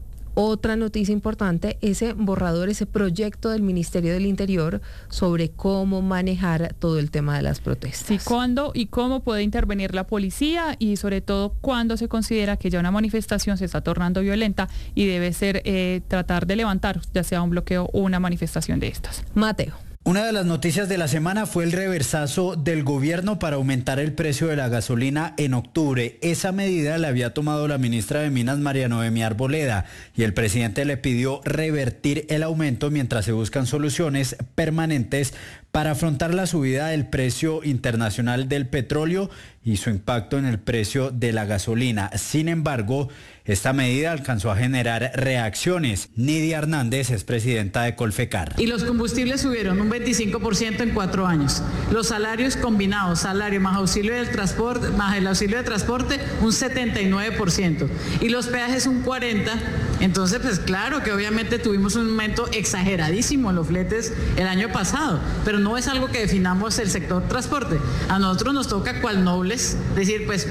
otra noticia importante, ese borrador, ese proyecto del Ministerio del Interior sobre cómo manejar todo el tema de las protestas. Sí, cuándo y cómo puede intervenir la policía y sobre todo cuándo se considera que ya una manifestación se está tornando violenta y debe ser eh, tratar de levantar, ya sea un bloqueo o una manifestación de estas. Mateo. Una de las noticias de la semana fue el reversazo del gobierno para aumentar el precio de la gasolina en octubre. Esa medida la había tomado la ministra de Minas, María Noemí Arboleda, y el presidente le pidió revertir el aumento mientras se buscan soluciones permanentes para afrontar la subida del precio internacional del petróleo y su impacto en el precio de la gasolina. Sin embargo, esta medida alcanzó a generar reacciones. Nidia Hernández es presidenta de Colfecar. Y los combustibles subieron un veinticinco por ciento en cuatro años. Los salarios combinados, salario más auxilio del transporte, más el auxilio de transporte, un setenta y nueve por ciento. Y los peajes un cuarenta por ciento. Entonces, pues claro que obviamente tuvimos un aumento exageradísimo en los fletes el año pasado, pero no es algo que definamos el sector transporte. A nosotros nos toca cual nobles decir, pues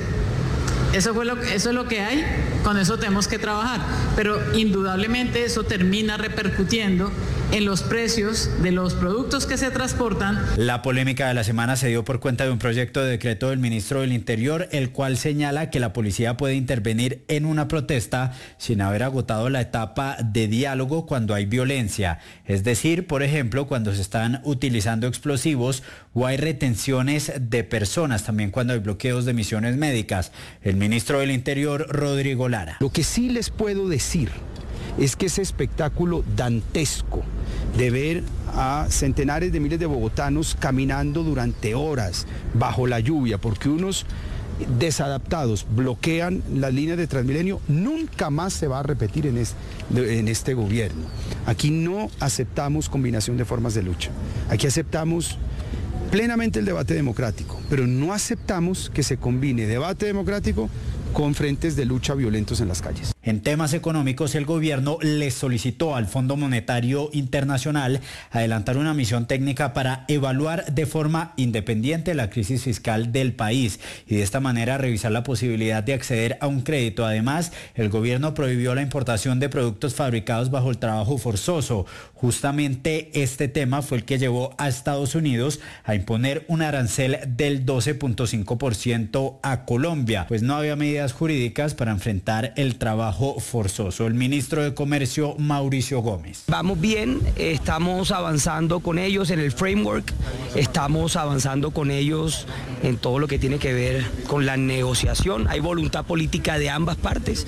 eso fue lo, eso es lo que hay, con eso tenemos que trabajar, pero indudablemente eso termina repercutiendo en los precios de los productos que se transportan. La polémica de la semana se dio por cuenta de un proyecto de decreto del ministro del Interior, el cual señala que la policía puede intervenir en una protesta sin haber agotado la etapa de diálogo cuando hay violencia. Es decir, por ejemplo, cuando se están utilizando explosivos o hay retenciones de personas, también cuando hay bloqueos de misiones médicas. El ministro del Interior, Rodrigo Lara. Lo que sí les puedo decir es que ese espectáculo dantesco de ver a centenares de miles de bogotanos caminando durante horas bajo la lluvia, porque unos desadaptados bloquean las líneas de Transmilenio, nunca más se va a repetir en este, en este gobierno. Aquí no aceptamos combinación de formas de lucha. Aquí aceptamos plenamente el debate democrático, pero no aceptamos que se combine debate democrático con frentes de lucha violentos en las calles. En temas económicos, el gobierno le solicitó al Fondo Monetario Internacional adelantar una misión técnica para evaluar de forma independiente la crisis fiscal del país y de esta manera revisar la posibilidad de acceder a un crédito. Además, el gobierno prohibió la importación de productos fabricados bajo el trabajo forzoso. Justamente este tema fue el que llevó a Estados Unidos a imponer un arancel del doce punto cinco por ciento a Colombia, pues no había medidas jurídicas para enfrentar el trabajo forzoso. El ministro de Comercio, Mauricio Gómez. Vamos bien, estamos avanzando con ellos en el framework, estamos avanzando con ellos en todo lo que tiene que ver con la negociación. Hay voluntad política de ambas partes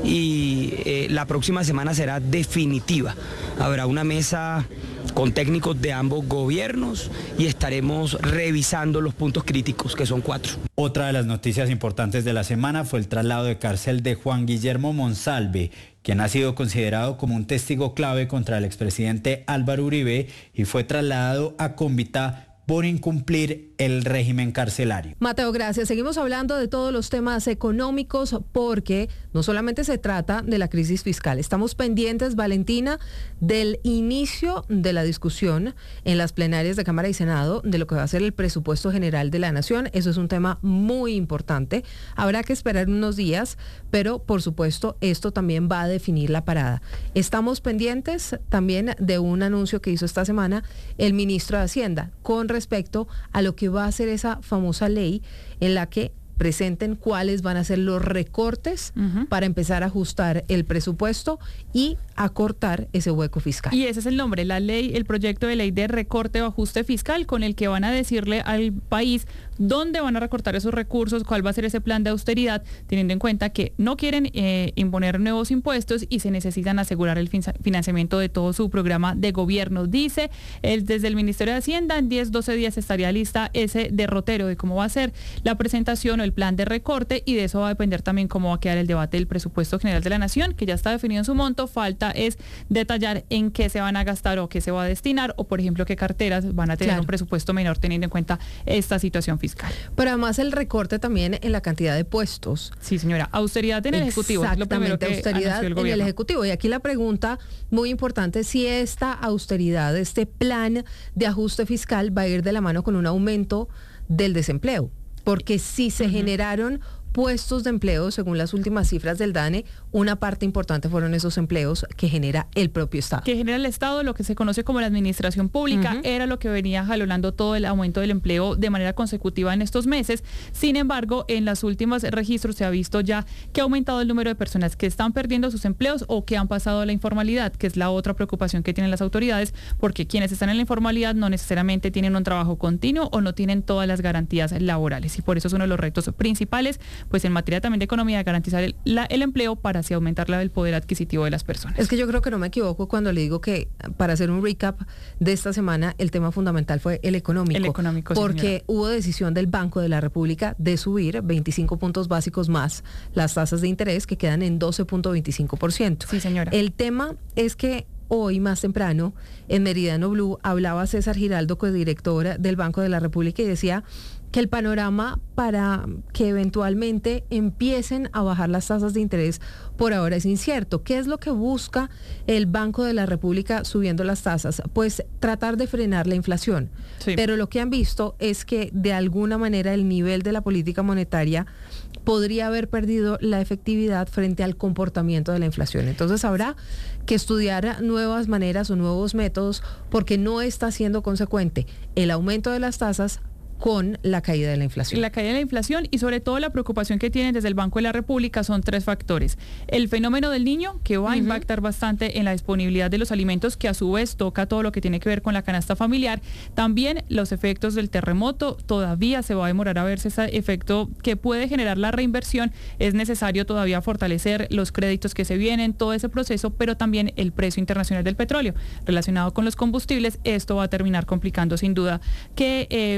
y eh, la próxima semana será definitiva. Habrá una mesa con técnicos de ambos gobiernos y estaremos revisando los puntos críticos, que son cuatro. Otra de las noticias importantes de la semana fue el traslado de cárcel de Juan Guillermo Monsalve, quien ha sido considerado como un testigo clave contra el expresidente Álvaro Uribe y fue trasladado a Cúmbita por incumplir el régimen carcelario. Mateo, gracias. Seguimos hablando de todos los temas económicos porque no solamente se trata de la crisis fiscal. Estamos pendientes, Valentina, del inicio de la discusión en las plenarias de Cámara y Senado de lo que va a ser el presupuesto general de la Nación. Eso es un tema muy importante. Habrá que esperar unos días, pero por supuesto esto también va a definir la parada. Estamos pendientes también de un anuncio que hizo esta semana el ministro de Hacienda con respecto a lo que va a ser esa famosa ley en la que presenten cuáles van a ser los recortes uh-huh. para empezar a ajustar el presupuesto y acortar ese hueco fiscal. Y ese es el nombre, la ley, el proyecto de ley de recorte o ajuste fiscal, con el que van a decirle al país dónde van a recortar esos recursos, cuál va a ser ese plan de austeridad, teniendo en cuenta que no quieren eh, imponer nuevos impuestos y se necesitan asegurar el financiamiento de todo su programa de gobierno. Dice el, desde el Ministerio de Hacienda, en diez, doce días estaría lista ese derrotero de cómo va a ser la presentación o el plan de recorte, y de eso va a depender también cómo va a quedar el debate del presupuesto general de la Nación, que ya está definido en su monto. Falta es detallar en qué se van a gastar o qué se va a destinar, o por ejemplo qué carteras van a tener claro. un presupuesto menor teniendo en cuenta esta situación fiscal. Pero además el recorte también en la cantidad de puestos. Sí, señora. Austeridad en el Ejecutivo. Exactamente, es lo primero que austeridad el en el Ejecutivo. Y aquí la pregunta muy importante es si esta austeridad, este plan de ajuste fiscal va a ir de la mano con un aumento del desempleo. Porque si se uh-huh. generaron puestos de empleo, según las últimas cifras del DANE, una parte importante fueron esos empleos que genera el propio Estado. Que genera el Estado, lo que se conoce como la administración pública, uh-huh. era lo que venía jalonando todo el aumento del empleo de manera consecutiva en estos meses. Sin embargo, en los últimos registros se ha visto ya que ha aumentado el número de personas que están perdiendo sus empleos o que han pasado a la informalidad, que es la otra preocupación que tienen las autoridades, porque quienes están en la informalidad no necesariamente tienen un trabajo continuo o no tienen todas las garantías laborales, y por eso es uno de los retos principales, pues en materia también de economía, de garantizar el, la, el empleo para así aumentar la, el poder adquisitivo de las personas. Es que yo creo que no me equivoco cuando le digo que, para hacer un recap de esta semana, el tema fundamental fue el económico. El económico, porque señora. Hubo decisión del Banco de la República de subir veinticinco puntos básicos más las tasas de interés, que quedan en doce punto veinticinco por ciento. Sí, señora. El tema es que hoy, más temprano, en Meridiano Blue, hablaba César Giraldo, codirector del Banco de la República, y decía que el panorama para que eventualmente empiecen a bajar las tasas de interés por ahora es incierto. ¿Qué es lo que busca el Banco de la República subiendo las tasas? Pues tratar de frenar la inflación. Sí. Pero lo que han visto es que de alguna manera el nivel de la política monetaria podría haber perdido la efectividad frente al comportamiento de la inflación. Entonces habrá que estudiar nuevas maneras o nuevos métodos, porque no está siendo consecuente el aumento de las tasas con la caída de la inflación. La caída de la inflación, y sobre todo la preocupación que tienen desde el Banco de la República son tres factores. El fenómeno del niño, que va a uh-huh. impactar bastante en la disponibilidad de los alimentos, que a su vez toca todo lo que tiene que ver con la canasta familiar. También los efectos del terremoto, todavía se va a demorar a verse ese efecto que puede generar la reinversión. Es necesario todavía fortalecer los créditos que se vienen, todo ese proceso, pero también el precio internacional del petróleo relacionado con los combustibles. Esto va a terminar complicando sin duda que eh, pues no se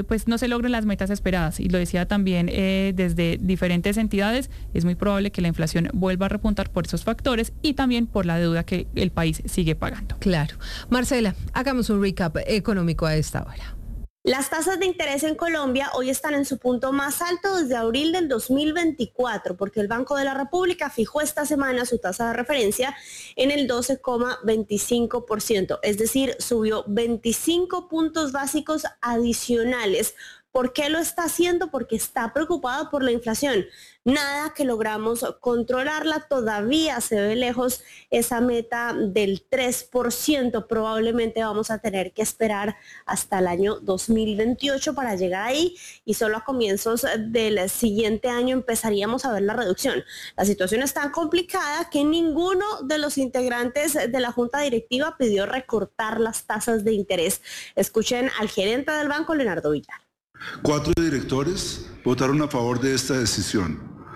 logren las metas esperadas. Y lo decía también eh, desde diferentes entidades, es muy probable que la inflación vuelva a repuntar por esos factores y también por la deuda que el país sigue pagando. Claro. Marcela, hagamos un recap económico a esta hora. Las tasas de interés en Colombia hoy están en su punto más alto desde abril del dos mil veinticuatro, porque el Banco de la República fijó esta semana su tasa de referencia en el doce coma veinticinco por ciento, es decir, subió veinticinco puntos básicos adicionales. ¿Por qué lo está haciendo? Porque está preocupado por la inflación. Nada que logramos controlarla, todavía se ve lejos esa meta del tres por ciento. Probablemente vamos a tener que esperar hasta el año dos mil veintiocho para llegar ahí y solo a comienzos del siguiente año empezaríamos a ver la reducción. La situación es tan complicada que ninguno de los integrantes de la Junta Directiva pidió recortar las tasas de interés. Escuchen al gerente del banco, Leonardo Villar. Cuatro directores votaron a favor de esta decisión,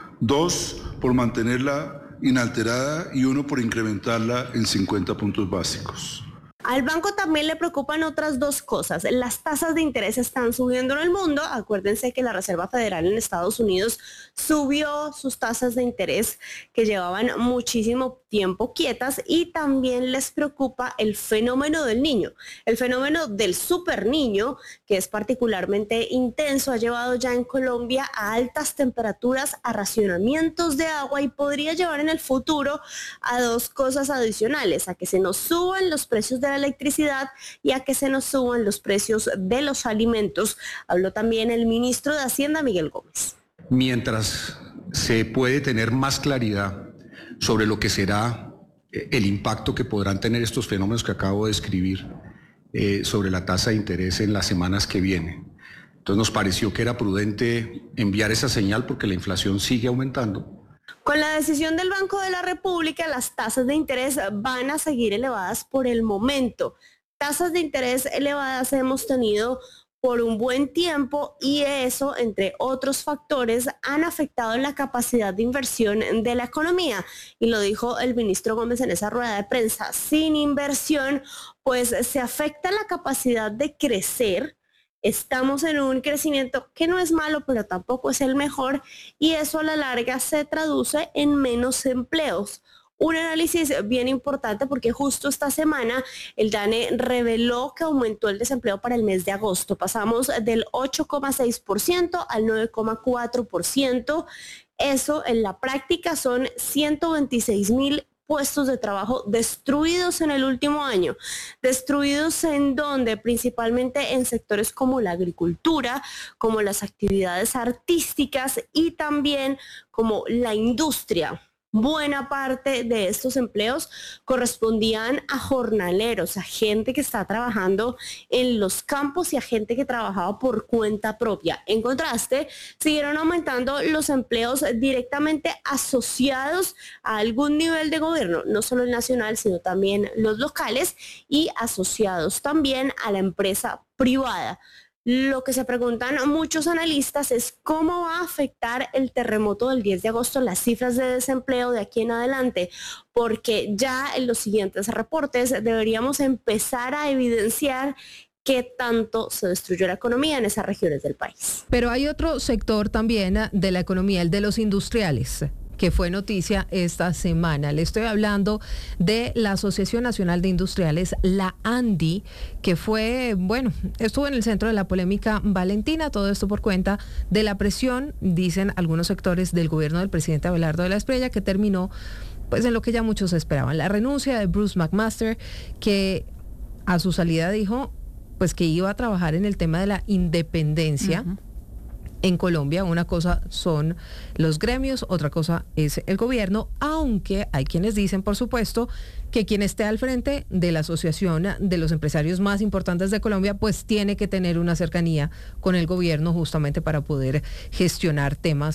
dos por mantenerla inalterada y uno por incrementarla en cincuenta puntos básicos. Al banco también le preocupan otras dos cosas. Las tasas de interés están subiendo en el mundo. Acuérdense que la Reserva Federal en Estados Unidos subió sus tasas de interés que llevaban muchísimo tiempo quietas, y también les preocupa el fenómeno del niño. El fenómeno del super niño, que es particularmente intenso, ha llevado ya en Colombia a altas temperaturas, a racionamientos de agua y podría llevar en el futuro a dos cosas adicionales, a que se nos suban los precios de la electricidad y a que se nos suban los precios de los alimentos. Habló también el ministro de Hacienda, Miguel Gómez. Mientras se puede tener más claridad sobre lo que será el impacto que podrán tener estos fenómenos que acabo de describir eh, sobre la tasa de interés en las semanas que vienen. Entonces nos pareció que era prudente enviar esa señal porque la inflación sigue aumentando. Con la decisión del Banco de la República, las tasas de interés van a seguir elevadas por el momento. Tasas de interés elevadas hemos tenido por un buen tiempo y eso, entre otros factores, han afectado la capacidad de inversión de la economía. Y lo dijo el ministro Gómez en esa rueda de prensa. Sin inversión, pues se afecta la capacidad de crecer. Estamos en un crecimiento que no es malo, pero tampoco es el mejor, y eso a la larga se traduce en menos empleos. Un análisis bien importante porque justo esta semana el DANE reveló que aumentó el desempleo para el mes de agosto. Pasamos del ocho coma seis por ciento al nueve coma cuatro por ciento. Eso en la práctica son ciento veintiséis mil puestos de trabajo destruidos en el último año. ¿Destruidos en dónde? Principalmente en sectores como la agricultura, como las actividades artísticas y también como la industria. Buena parte de estos empleos correspondían a jornaleros, a gente que está trabajando en los campos y a gente que trabajaba por cuenta propia. En contraste, siguieron aumentando los empleos directamente asociados a algún nivel de gobierno, no solo el nacional, sino también los locales y asociados también a la empresa privada. Lo que se preguntan muchos analistas es cómo va a afectar el terremoto del diez de agosto las cifras de desempleo de aquí en adelante, porque ya en los siguientes reportes deberíamos empezar a evidenciar qué tanto se destruyó la economía en esas regiones del país. Pero hay otro sector también de la economía, el de los industriales, que fue noticia esta semana. Le estoy hablando de la Asociación Nacional de Industriales, la ANDI, que fue, bueno, estuvo en el centro de la polémica Valentina, todo esto por cuenta de la presión, dicen algunos sectores del gobierno del presidente Abelardo de la Espriella, que terminó pues en lo que ya muchos esperaban, la renuncia de Bruce McMaster, que a su salida dijo pues que iba a trabajar en el tema de la independencia. Uh-huh. En Colombia. Una cosa son los gremios, otra cosa es el gobierno, aunque hay quienes dicen, por supuesto, que quien esté al frente de la asociación de los empresarios más importantes de Colombia, pues tiene que tener una cercanía con el gobierno justamente para poder gestionar temas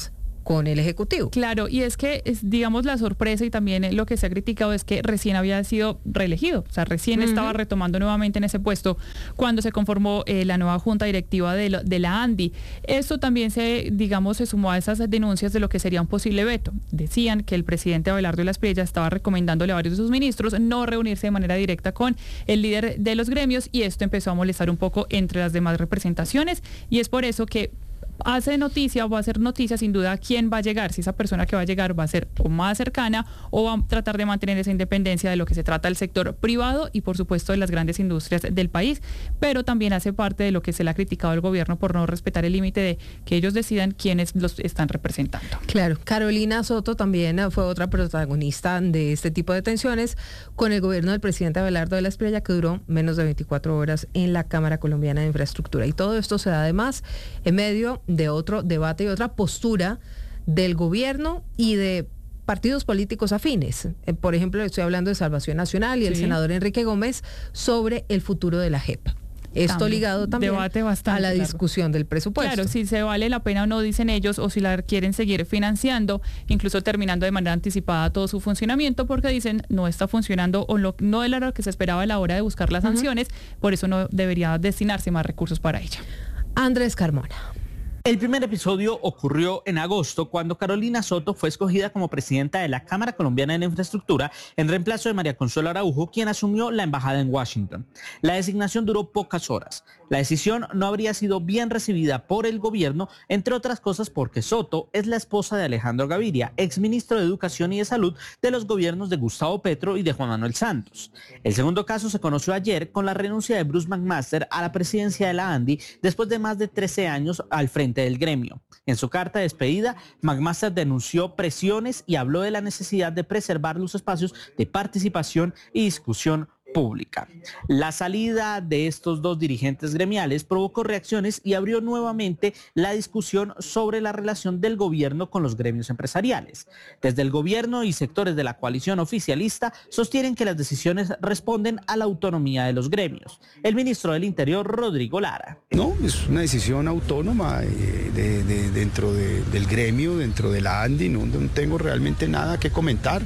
con el Ejecutivo. Claro, y es que, es, digamos, la sorpresa y también lo que se ha criticado es que recién había sido reelegido, o sea, recién uh-huh. estaba retomando nuevamente en ese puesto cuando se conformó eh, la nueva junta directiva de, lo, de la ANDI. Esto también se, digamos, se sumó a esas denuncias de lo que sería un posible veto. Decían que el presidente Abelardo de la Espriella estaba recomendándole a varios de sus ministros no reunirse de manera directa con el líder de los gremios y esto empezó a molestar un poco entre las demás representaciones y es por eso que hace noticia o va a hacer noticia sin duda quién va a llegar, si esa persona que va a llegar va a ser o más cercana o va a tratar de mantener esa independencia de lo que se trata del sector privado y por supuesto de las grandes industrias del país, pero también hace parte de lo que se le ha criticado al gobierno por no respetar el límite de que ellos decidan quiénes los están representando. Claro, Carolina Soto también fue otra protagonista de este tipo de tensiones con el gobierno del presidente Abelardo de la Espriella que duró menos de veinticuatro horas en la Cámara Colombiana de Infraestructura y todo esto se da además en medio de otro debate y otra postura del gobierno y de partidos políticos afines. Eh, por ejemplo, estoy hablando de Salvación Nacional y el sí. senador Enrique Gómez sobre el futuro de la J E P. Esto también, ligado también debate bastante a la largo. Discusión del presupuesto. Claro, si se vale la pena o no, dicen ellos, o si la quieren seguir financiando, incluso terminando de manera anticipada todo su funcionamiento, porque dicen no está funcionando o lo, no era lo que se esperaba a la hora de buscar las uh-huh. sanciones, por eso no debería destinarse más recursos para ella. Andrés Carmona. El primer episodio ocurrió en agosto cuando Carolina Soto fue escogida como presidenta de la Cámara Colombiana de Infraestructura en reemplazo de María Consuelo Araujo, quien asumió la embajada en Washington. La designación duró pocas horas. La decisión no habría sido bien recibida por el gobierno, entre otras cosas porque Soto es la esposa de Alejandro Gaviria, exministro de Educación y de Salud de los gobiernos de Gustavo Petro y de Juan Manuel Santos. El segundo caso se conoció ayer con la renuncia de Bruce McMaster a la presidencia de la ANDI después de más de trece años al frente del gremio. En su carta de despedida, McMaster denunció presiones y habló de la necesidad de preservar los espacios de participación y discusión pública. La salida de estos dos dirigentes gremiales provocó reacciones y abrió nuevamente la discusión sobre la relación del gobierno con los gremios empresariales. Desde el gobierno y sectores de la coalición oficialista sostienen que las decisiones responden a la autonomía de los gremios. El ministro del Interior, Rodrigo Lara. No, es una decisión autónoma eh, de, de, dentro de, del gremio, dentro de la ANDI, no, no tengo realmente nada que comentar.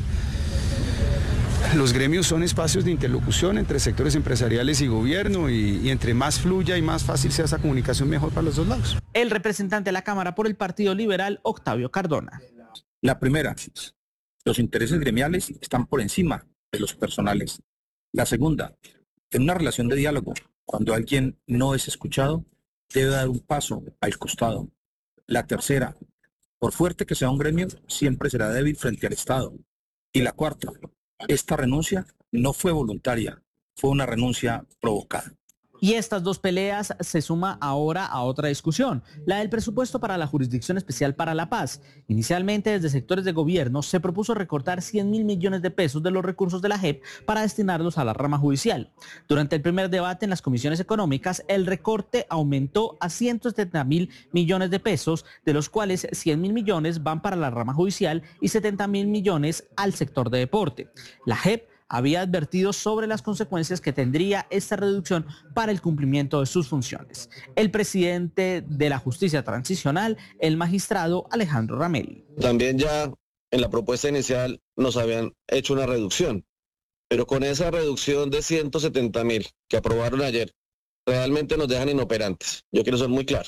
Los gremios son espacios de interlocución entre sectores empresariales y gobierno y, y entre más fluya y más fácil sea esa comunicación, mejor para los dos lados. El representante de la Cámara por el Partido Liberal, Octavio Cardona. La primera, los intereses gremiales están por encima de los personales. La segunda, en una relación de diálogo, cuando alguien no es escuchado, debe dar un paso al costado. La tercera, por fuerte que sea un gremio, siempre será débil frente al Estado. Y la cuarta, esta renuncia no fue voluntaria, fue una renuncia provocada. Y estas dos peleas se suma ahora a otra discusión, la del presupuesto para la Jurisdicción Especial para la Paz. Inicialmente, desde sectores de gobierno se propuso recortar cien mil millones de pesos de los recursos de la J E P para destinarlos a la rama judicial. Durante el primer debate en las comisiones económicas, el recorte aumentó a ciento setenta mil millones de pesos, de los cuales cien mil millones van para la rama judicial y setenta mil millones al sector de deporte. La J E P había advertido sobre las consecuencias que tendría esta reducción para el cumplimiento de sus funciones. El presidente de la Justicia Transicional, el magistrado Alejandro Ramel. También ya en la propuesta inicial nos habían hecho una reducción, pero con esa reducción de ciento setenta mil que aprobaron ayer, realmente nos dejan inoperantes. Yo quiero ser muy claro.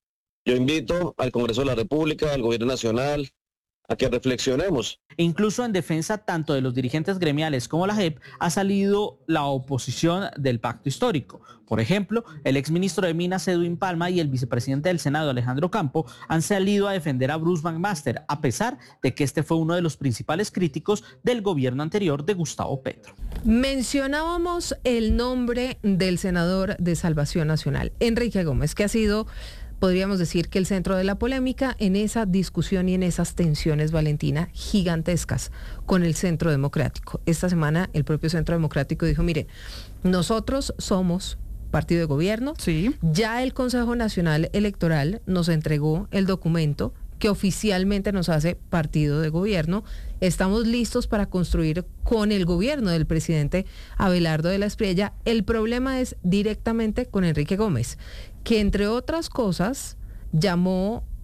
Yo invito al Congreso de la República, al Gobierno Nacional, a que reflexionemos. Incluso en defensa tanto de los dirigentes gremiales como la J E P ha salido la oposición del pacto histórico. Por ejemplo, el exministro de Minas, Edwin Palma, y el vicepresidente del Senado, Alejandro Campo, han salido a defender a Bruce McMaster, a pesar de que este fue uno de los principales críticos del gobierno anterior de Gustavo Petro. Mencionábamos el nombre del senador de Salvación Nacional, Enrique Gómez, que ha sido, podríamos decir, que el centro de la polémica en esa discusión y en esas tensiones, Valentina, gigantescas con el Centro Democrático. Esta semana el propio Centro Democrático dijo, mire, nosotros somos partido de gobierno, sí. Ya el Consejo Nacional Electoral nos entregó el documento que oficialmente nos hace partido de gobierno. Estamos listos para construir con el gobierno del presidente Abelardo de la Espriella. El problema es directamente con Enrique Gómez, que entre otras cosas llamó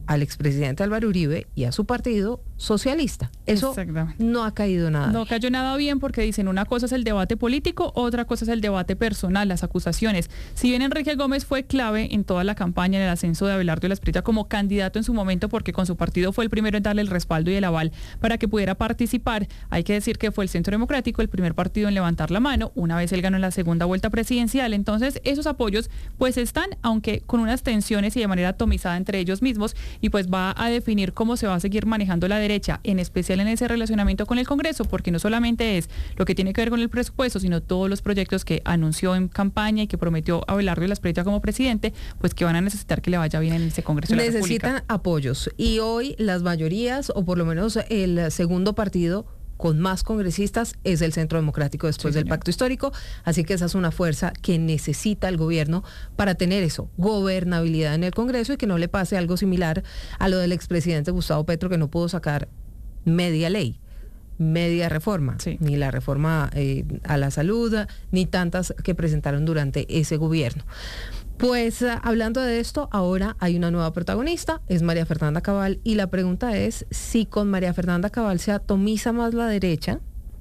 al expresidente Álvaro Uribe y a su partido socialista. Eso no ha caído nada. No cayó nada bien porque dicen una cosa es el debate político, otra cosa es el debate personal, las acusaciones. Si bien Enrique Gómez fue clave en toda la campaña en el ascenso de Abelardo Lasprilla como candidato en su momento porque con su partido fue el primero en darle el respaldo y el aval para que pudiera participar, hay que decir que fue el Centro Democrático el primer partido en levantar la mano una vez él ganó en la segunda vuelta presidencial. Entonces esos apoyos pues están, aunque con unas tensiones y de manera atomizada entre ellos mismos, y pues va a definir cómo se va a seguir manejando la derecha, en especial en ese relacionamiento con el Congreso, porque no solamente es lo que tiene que ver con el presupuesto, sino todos los proyectos que anunció en campaña y que prometió Abelardo Lasprilla como presidente, pues que van a necesitar que le vaya bien en ese Congreso de la República. Necesitan apoyos y hoy las mayorías, o por lo menos el segundo partido con más congresistas, es el Centro Democrático después sí, del Pacto Histórico, así que esa es una fuerza que necesita el gobierno para tener eso, gobernabilidad en el Congreso y que no le pase algo similar a lo del expresidente Gustavo Petro, que no pudo sacar media ley, media reforma, sí. ni la reforma eh, a la salud, ni tantas que presentaron durante ese gobierno. Pues hablando de esto, ahora hay una nueva protagonista, es María Fernanda Cabal, y la pregunta es si con María Fernanda Cabal se atomiza más la derecha,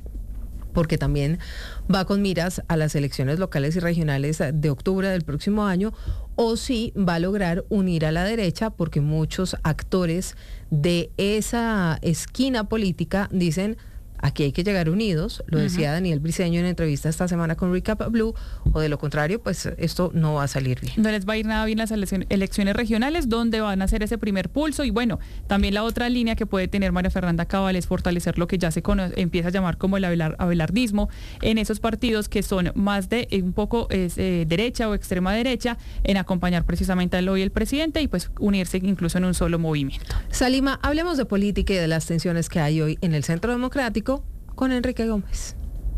porque también va con miras a las elecciones locales y regionales de octubre del próximo año, o si va a lograr unir a la derecha, porque muchos actores de esa esquina política dicen: aquí hay que llegar unidos, lo decía uh-huh. Daniel Briceño en entrevista esta semana con Recap Blue, o de lo contrario, pues esto no va a salir bien. No les va a ir nada bien las elecciones regionales, donde van a hacer ese primer pulso, y bueno, también la otra línea que puede tener María Fernanda Cabal es fortalecer lo que ya se conoce, empieza a llamar como el abelar, abelardismo, en esos partidos que son más de eh, un poco es, eh, derecha o extrema derecha, en acompañar precisamente al hoy el presidente y pues unirse incluso en un solo movimiento. Salima, hablemos de política y de las tensiones que hay hoy en el Centro Democrático con Enrique Gómez.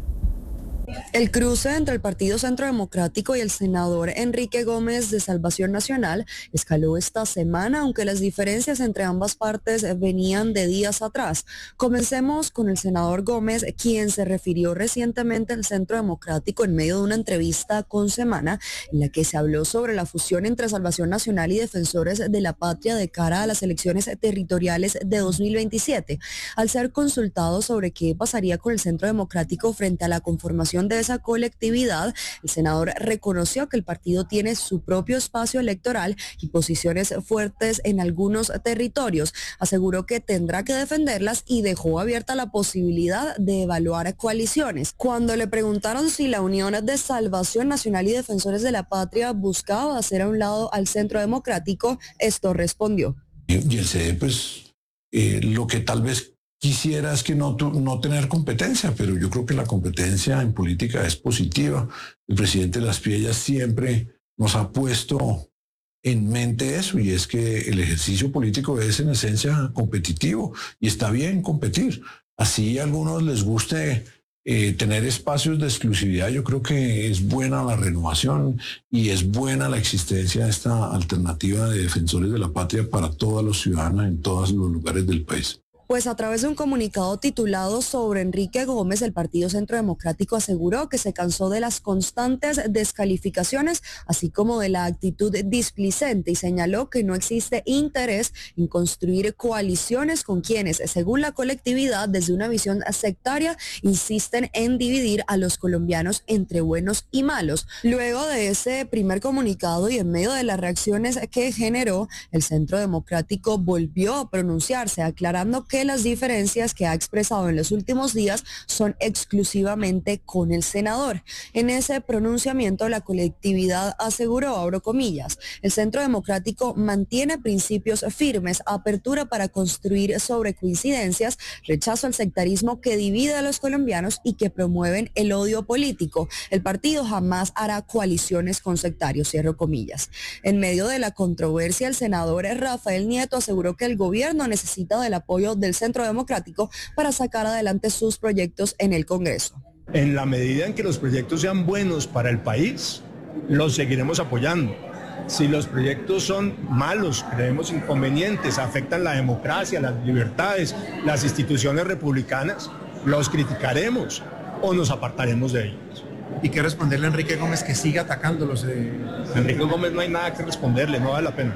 El cruce entre el Partido Centro Democrático y el senador Enrique Gómez de Salvación Nacional escaló esta semana, aunque las diferencias entre ambas partes venían de días atrás. Comencemos con el senador Gómez, quien se refirió recientemente al Centro Democrático en medio de una entrevista con Semana, en la que se habló sobre la fusión entre Salvación Nacional y Defensores de la Patria de cara a las elecciones territoriales de dos mil veintisiete. Al ser consultado sobre qué pasaría con el Centro Democrático frente a la conformación de esa colectividad, el senador reconoció que el partido tiene su propio espacio electoral y posiciones fuertes en algunos territorios. Aseguró que tendrá que defenderlas y dejó abierta la posibilidad de evaluar coaliciones. Cuando le preguntaron si la unión de Salvación Nacional y Defensores de la Patria buscaba hacer a un lado al Centro Democrático, esto respondió. Y el C D, pues, eh, lo que tal vez quisiera es que no, no tener competencia, pero yo creo que la competencia en política es positiva. El presidente Lasprilla siempre nos ha puesto en mente eso, y es que el ejercicio político es en esencia competitivo, y está bien competir. Así a algunos les guste eh, tener espacios de exclusividad. Yo creo que es buena la renovación y es buena la existencia de esta alternativa de Defensores de la Patria para todos los ciudadanos en todos los lugares del país. Pues a través de un comunicado titulado sobre Enrique Gómez, el Partido Centro Democrático aseguró que se cansó de las constantes descalificaciones, así como de la actitud displicente, y señaló que no existe interés en construir coaliciones con quienes, según la colectividad, desde una visión sectaria, insisten en dividir a los colombianos entre buenos y malos. Luego de ese primer comunicado y en medio de las reacciones que generó, el Centro Democrático volvió a pronunciarse, aclarando que las diferencias que ha expresado en los últimos días son exclusivamente con el senador. En ese pronunciamiento, la colectividad aseguró, abro comillas, el Centro Democrático mantiene principios firmes, apertura para construir sobre coincidencias, rechazo al sectarismo que divide a los colombianos y que promueven el odio político. El partido jamás hará coaliciones con sectarios, cierro comillas. En medio de la controversia, el senador Rafael Nieto aseguró que el gobierno necesita del apoyo del Centro Democrático para sacar adelante sus proyectos en el Congreso. En la medida en que los proyectos sean buenos para el país, los seguiremos apoyando. Si los proyectos son malos, creemos inconvenientes, afectan la democracia, las libertades, las instituciones republicanas, los criticaremos o nos apartaremos de ellos. ¿Y qué responderle a Enrique Gómez que siga atacándolos? Eh... A Enrique Gómez no hay nada que responderle, no vale la pena.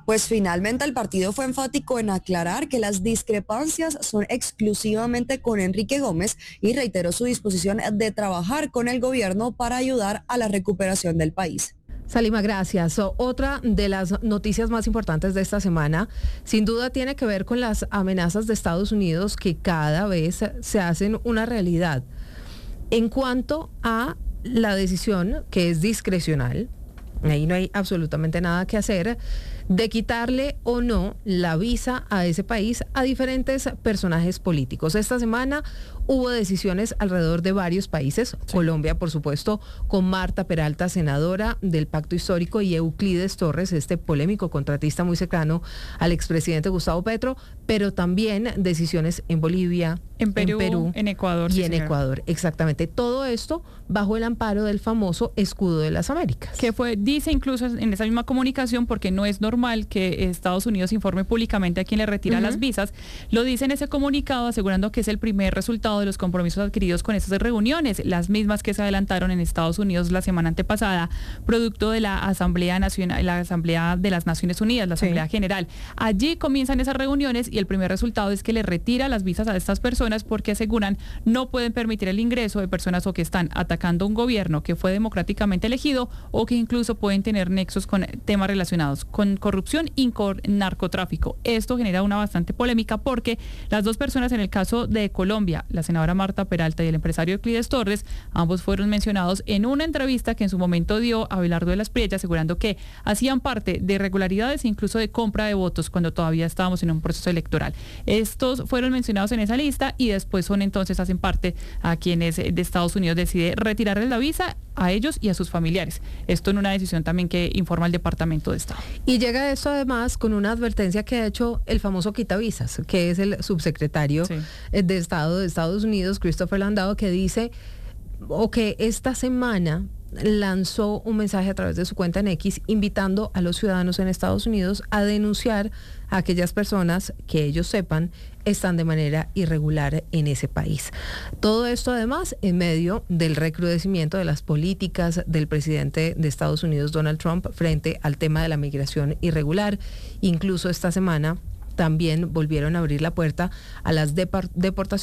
Pues finalmente el partido fue enfático en aclarar que las discrepancias son exclusivamente con Enrique Gómez y reiteró su disposición de trabajar con el gobierno para ayudar a la recuperación del país. Salima, gracias. Otra de las noticias más importantes de esta semana, sin duda, tiene que ver con las amenazas de Estados Unidos que cada vez se hacen una realidad. En cuanto a la decisión, que es discrecional, ahí no hay absolutamente nada que hacer, de quitarle o no la visa a ese país a diferentes personajes políticos. Esta semana hubo decisiones alrededor de varios países, sí. Colombia, por supuesto, con Marta Peralta, senadora del Pacto Histórico, y Euclides Torres, este polémico contratista muy cercano al expresidente Gustavo Petro, pero también decisiones en Bolivia, en Perú, en, Perú, en Ecuador. Y sí, en señora. Ecuador, exactamente. Todo esto bajo el amparo del famoso escudo de las Américas. Que fue, dice incluso en esa misma comunicación, porque no es normal que Estados Unidos informe públicamente a quien le retira uh-huh. las visas, lo dice en ese comunicado, asegurando que es el primer resultado de los compromisos adquiridos con estas reuniones, las mismas que se adelantaron en Estados Unidos la semana antepasada, producto de la Asamblea Nacional, la Asamblea de las Naciones Unidas, la Asamblea sí. General. Allí comienzan esas reuniones y el primer resultado es que le retira las visas a estas personas porque aseguran no pueden permitir el ingreso de personas o que están atacando un gobierno que fue democráticamente elegido o que incluso pueden tener nexos con temas relacionados con corrupción y con narcotráfico. Esto genera una bastante polémica porque las dos personas en el caso de Colombia, la senadora Marta Peralta y el empresario Euclides Torres, ambos fueron mencionados en una entrevista que en su momento dio Abelardo de las Priella, asegurando que hacían parte de irregularidades e incluso de compra de votos cuando todavía estábamos en un proceso electoral. Estos fueron mencionados en esa lista y después son entonces, hacen parte a quienes de Estados Unidos decide retirarles la visa a ellos y a sus familiares. Esto en una decisión también que informa el Departamento de Estado. Y llega esto además con una advertencia que ha hecho el famoso quitavisas, que es el subsecretario sí. de Estado de Estados Unidos, Christopher Landau, que dice o que esta semana lanzó un mensaje a través de su cuenta en X invitando a los ciudadanos en Estados Unidos a denunciar a aquellas personas que ellos sepan están de manera irregular en ese país. Todo esto además en medio del recrudecimiento de las políticas del presidente de Estados Unidos, Donald Trump, frente al tema de la migración irregular. Incluso esta semana también volvieron a abrir la puerta a las deportaciones